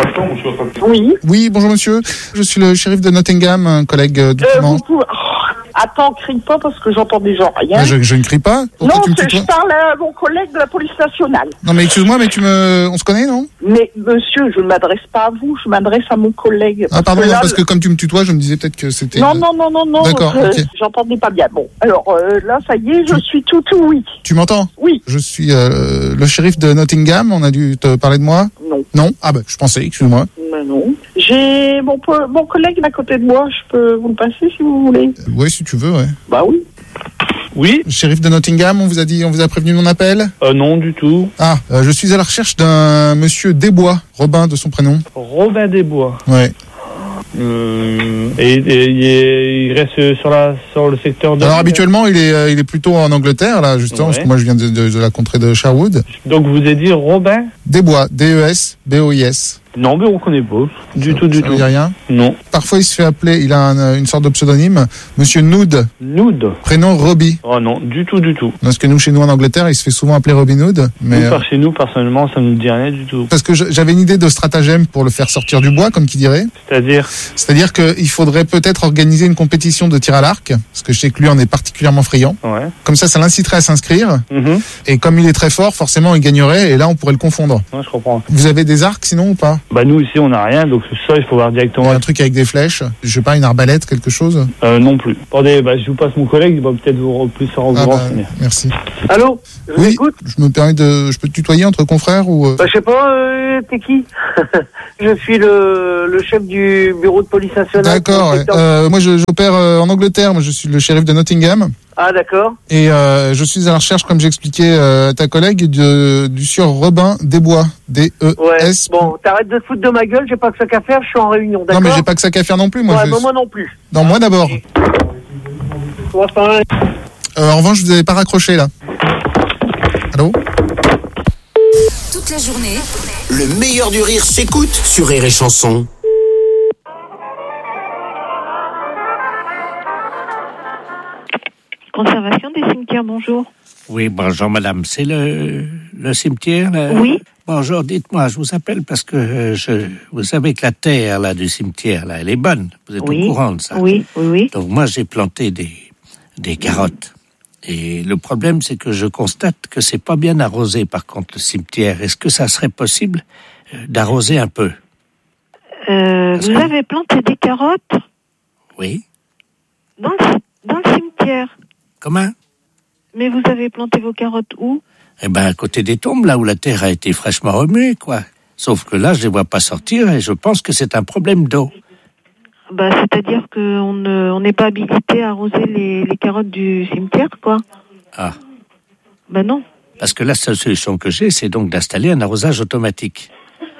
Oui. Oui, bonjour monsieur. Je suis le shérif de Nottingham, un collègue du Clément. Attends, crie pas parce que j'entends déjà rien. Je ne crie pas. Pourquoi Non, tu me tutoies je parle à mon collègue de la police nationale. Non, mais excuse-moi, mais on se connaît, non? Mais monsieur, je ne m'adresse pas à vous, je m'adresse à mon collègue. Ah, pardon, parce que comme tu me tutoies, je me disais peut-être que c'était... Non. D'accord, ok. J'entendais pas bien. Bon, alors là, ça y est, je suis tout oui. Tu m'entends? Oui. Je suis le shérif de Nottingham, on a dû te parler de moi? Non. Non? Ah bah, je pensais, excuse-moi. Mais non. J'ai mon collègue à côté de moi, je peux vous le passer si vous voulez. Oui, si tu veux, ouais. Bah oui. Oui. Shérif de Nottingham, on vous a prévenu de mon appel? Non, du tout. Ah, je suis à la recherche d'un monsieur Desbois, Robin de son prénom. Robin Desbois. Ouais. Et il reste sur le secteur de... Alors habituellement, il est plutôt en Angleterre, là, justement, parce que moi je viens de la contrée de Sherwood. Donc vous avez dit Robin Desbois, D-E-S-B-O-I-S. Non, mais on connaît pas. Du tout. Ça veut dire rien? Non. Parfois, il se fait appeler, il a une sorte de pseudonyme, Monsieur Nood. Nood. Prénom Robbie. Oh non, du tout. Parce que nous, chez nous en Angleterre, il se fait souvent appeler Robin Hood. Mais par chez nous, personnellement, ça ne nous dit rien du tout. Parce que j'avais une idée de stratagème pour le faire sortir du bois, comme qui dirait. C'est-à-dire qu'il faudrait peut-être organiser une compétition de tir à l'arc, parce que je sais que lui en est particulièrement friand. Ouais. Comme ça l'inciterait à s'inscrire. Mm-hmm. Et comme il est très fort, forcément, il gagnerait, et là, on pourrait le confondre. Ouais, je comprends. Vous avez des arcs, sinon, ou pas? Bah, nous, ici, on n'a rien, donc ça, il faut voir directement. Un truc avec des flèches, je sais pas, une arbalète, quelque chose? Non plus. Attendez, je vous passe mon collègue, il va peut-être vous renseigner. Merci. Allô? Oui, je me permets je peux te tutoyer entre confrères ou... je sais pas, t'es qui? Je suis le chef du bureau de police nationale. D'accord, moi j'opère en Angleterre, moi je suis le shérif de Nottingham. Ah d'accord. Et je suis à la recherche, comme j'expliquais à ta collègue, du sieur Robin Desbois, D-E-S. Ouais, bon, t'arrêtes de te foutre de ma gueule, j'ai pas que ça qu'à faire, je suis en réunion, d'accord? Non mais j'ai pas que ça qu'à faire non plus, moi. Ouais, moi non plus. Non, moi d'abord. En revanche, vous n'avez pas raccroché là. Allô? Toute la journée, le meilleur du rire s'écoute sur Rire et Chanson. Conservation des cimetières, bonjour. Oui, bonjour madame, c'est le cimetière là? Oui. Bonjour, dites-moi, je vous appelle parce que vous savez que la terre là du cimetière là, elle est bonne. Vous êtes au courant de ça? Oui. Donc moi j'ai planté des carottes. Et le problème, c'est que je constate que c'est pas bien arrosé, par contre, le cimetière. Est-ce que ça serait possible d'arroser un peu? Vous avez planté des carottes? Oui. Dans le cimetière? Comment? Mais vous avez planté vos carottes où? Eh ben, à côté des tombes, là où la terre a été fraîchement remuée, quoi. Sauf que là, je les vois pas sortir et je pense que c'est un problème d'eau. Bah, c'est-à-dire qu'on n'est pas habilité à arroser les carottes du cimetière, quoi. Ah. Ben non. Parce que la seule solution que j'ai, c'est donc d'installer un arrosage automatique.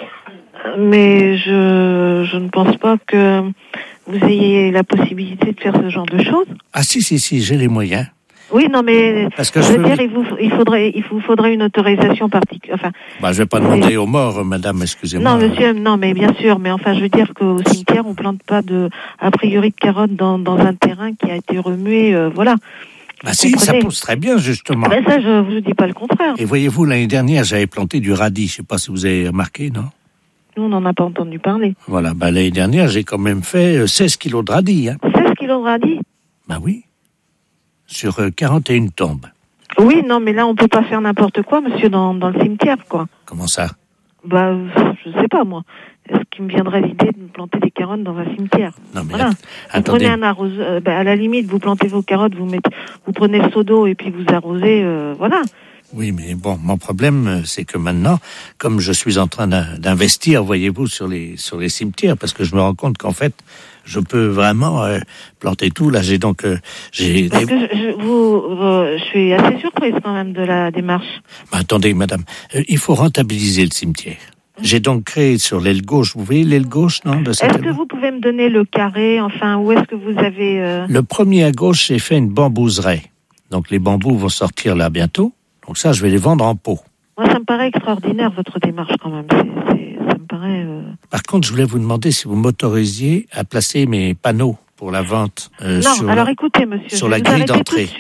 Mais je ne pense pas que vous ayez la possibilité de faire ce genre de choses. Ah si, j'ai les moyens. Oui, non, mais parce que je veux dire, il vous faudrait une autorisation particulière. Enfin, je vais pas demander aux morts, madame, excusez-moi. Non, monsieur, non, mais bien sûr, mais enfin, je veux dire qu'au cimetière, on plante pas a priori de carottes dans un terrain qui a été remué, voilà. Si, ça pousse très bien, justement. Ben ça, je vous dis pas le contraire. Et voyez-vous, l'année dernière, j'avais planté du radis. Je sais pas si vous avez remarqué, non? Nous, on n'en a pas entendu parler. Voilà, l'année dernière, j'ai quand même fait 16 kilos de radis. 16 kilos de radis? Oui. Sur 41 tombes. Oui, non, mais là, on peut pas faire n'importe quoi, monsieur, dans le cimetière, quoi. Comment ça? Je sais pas, moi. Est-ce qu'il me viendrait l'idée de planter des carottes dans un cimetière? Non, mais voilà. Vous prenez un arroseur, à la limite, vous plantez vos carottes, vous prenez le seau d'eau et puis vous arrosez, voilà. Oui, mais bon, mon problème, c'est que maintenant, comme je suis en train d'investir, voyez-vous, sur les cimetières, parce que je me rends compte qu'en fait, je peux vraiment planter tout. Là, j'ai donc... Parce que je suis assez surprise quand même de la démarche. Attendez, madame, il faut rentabiliser le cimetière. J'ai donc créé sur l'aile gauche, vous voyez l'aile gauche, non? Est-ce que vous pouvez me donner le carré, enfin, où est-ce que vous avez... Le premier à gauche, j'ai fait une bambouseraie. Donc les bambous vont sortir là bientôt. Donc ça, je vais les vendre en pot. Moi, ça me paraît extraordinaire, votre démarche, quand même. Ça me paraît... Par contre, je voulais vous demander si vous m'autorisiez à placer mes panneaux pour la vente non, alors écoutez, monsieur, sur la grille d'entrée.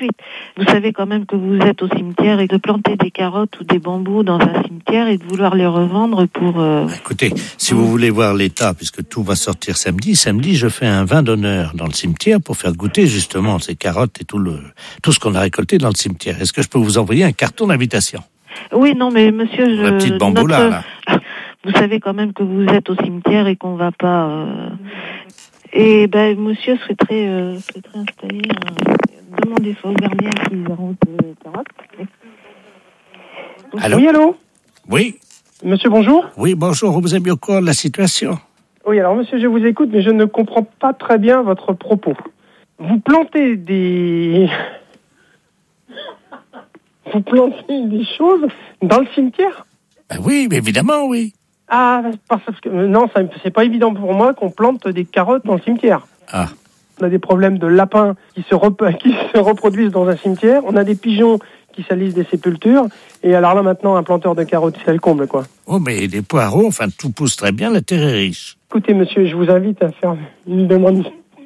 Vous savez quand même que vous êtes au cimetière et de planter des carottes ou des bambous dans un cimetière et de vouloir les revendre pour... Écoutez, si vous voulez voir l'état, puisque tout va sortir samedi, je fais un vin d'honneur dans le cimetière pour faire goûter justement ces carottes et tout ce qu'on a récolté dans le cimetière. Est-ce que je peux vous envoyer un carton d'invitation? Oui, non, mais monsieur... La petite bambou là. Vous savez quand même que vous êtes au cimetière et qu'on va pas... Et monsieur souhaiterait installer... Demandez ça aux gardiens qui arrosent les carottes. Allô? Oui, allô? Oui. Monsieur, bonjour. Oui, bonjour. Vous êtes bien au courant de la situation? Oui, alors monsieur, je vous écoute, mais je ne comprends pas très bien votre propos. Vous plantez des choses dans le cimetière? Oui, mais évidemment, oui. Ah, parce que non, c'est pas évident pour moi qu'on plante des carottes dans le cimetière. Ah. On a des problèmes de lapins qui se reproduisent dans un cimetière. On a des pigeons qui salissent des sépultures. Et alors là, maintenant, un planteur de carottes, c'est le comble, quoi. Oh, mais des poireaux, enfin, tout pousse très bien, la terre est riche. Écoutez, monsieur, je vous invite à faire une demande.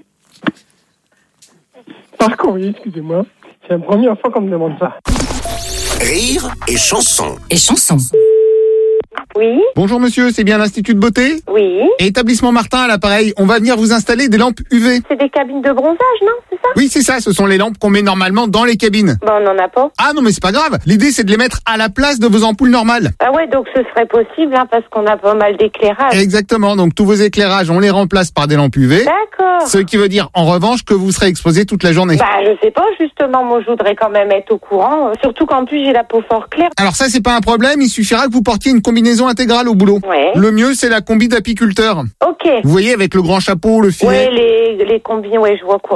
Par courrier, excusez-moi. C'est la première fois qu'on me demande ça. Rire et chanson. Et chanson. Oui. Bonjour monsieur, c'est bien l'Institut de beauté? Oui. Et établissement Martin à l'appareil, on va venir vous installer des lampes UV. C'est des cabines de bronzage, non? C'est ça? Oui, c'est ça, ce sont les lampes qu'on met normalement dans les cabines. On n'en a pas. Ah non, mais c'est pas grave. L'idée, c'est de les mettre à la place de vos ampoules normales. Ah ouais, donc ce serait possible, parce qu'on a pas mal d'éclairage. Exactement, donc tous vos éclairages, on les remplace par des lampes UV. D'accord. Ce qui veut dire, en revanche, que vous serez exposé toute la journée. Je sais pas, justement, moi je voudrais quand même être au courant, surtout qu'en plus j'ai la peau fort claire. Alors ça, c'est pas un problème, il suffira que vous portiez une combinaison intégrale au boulot. Ouais. Le mieux, c'est la combi d'apiculteur. Ok. Vous voyez, avec le grand chapeau, le filet. Ouais, les combis, ouais, je vois quoi.